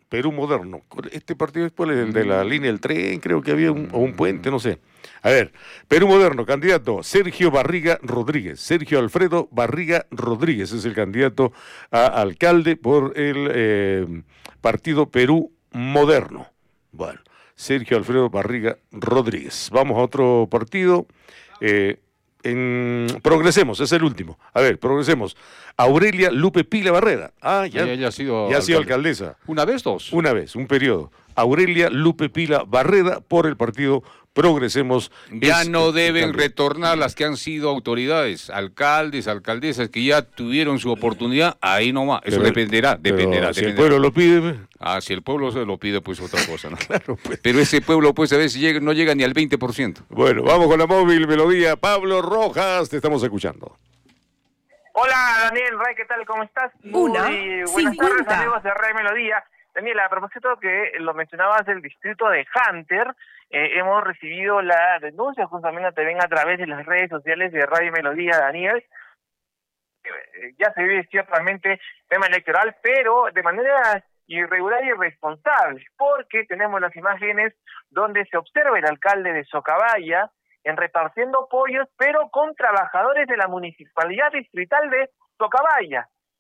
S2: Perú Moderno. Este partido, ¿cuál es? El de la línea del tren, creo que había un, o un puente, no sé. A ver, Perú Moderno, candidato Sergio Barriga Rodríguez. Sergio Alfredo Barriga Rodríguez es el candidato a alcalde por el eh, partido Perú Moderno. Bueno, Sergio Alfredo Barriga Rodríguez. Vamos a otro partido. Eh, en Progresemos, es el último. A ver, Progresemos. Aurelia Lupe Pila Barrera. Ah, ya,
S3: ella ha sido,
S2: ya ha sido
S3: alcalde.
S2: alcaldesa.
S3: ¿Una vez, dos?
S2: Una vez, un periodo. Aurelia Lupe Pila Barrera por el partido Progresemos.
S3: Ya
S2: es,
S3: no deben
S2: alcalde.
S3: retornar las que han sido autoridades, alcaldes, alcaldesas, que ya tuvieron su oportunidad, ahí nomás. Eso
S2: Pero-
S3: dependerá,
S2: pero
S3: dependerá.
S2: si el
S3: dependerá.
S2: pueblo lo pide.
S3: Ah, si el pueblo se lo pide, pues otra cosa, ¿no?
S2: Claro, pues.
S3: Pero ese pueblo, pues a veces llega- no llega ni al veinte por ciento.
S2: Bueno, vamos con la móvil melodía. Pablo Rojas, te estamos escuchando.
S8: Hola Daniel, Ray, ¿qué tal? ¿Cómo estás?
S16: Una,
S8: Muy buenas
S16: cincuenta.
S8: tardes, amigos de Ray Melodía. Daniel, a propósito que lo mencionabas del distrito de Hunter, eh, hemos recibido la denuncia justamente también a través de las redes sociales de Radio Melodía, Daniel. Eh, ya se ve ciertamente tema electoral, pero de manera irregular y irresponsable, porque tenemos las imágenes donde se observa el alcalde de Socabaya en repartiendo pollos, pero con trabajadores de la municipalidad distrital de Socabaya.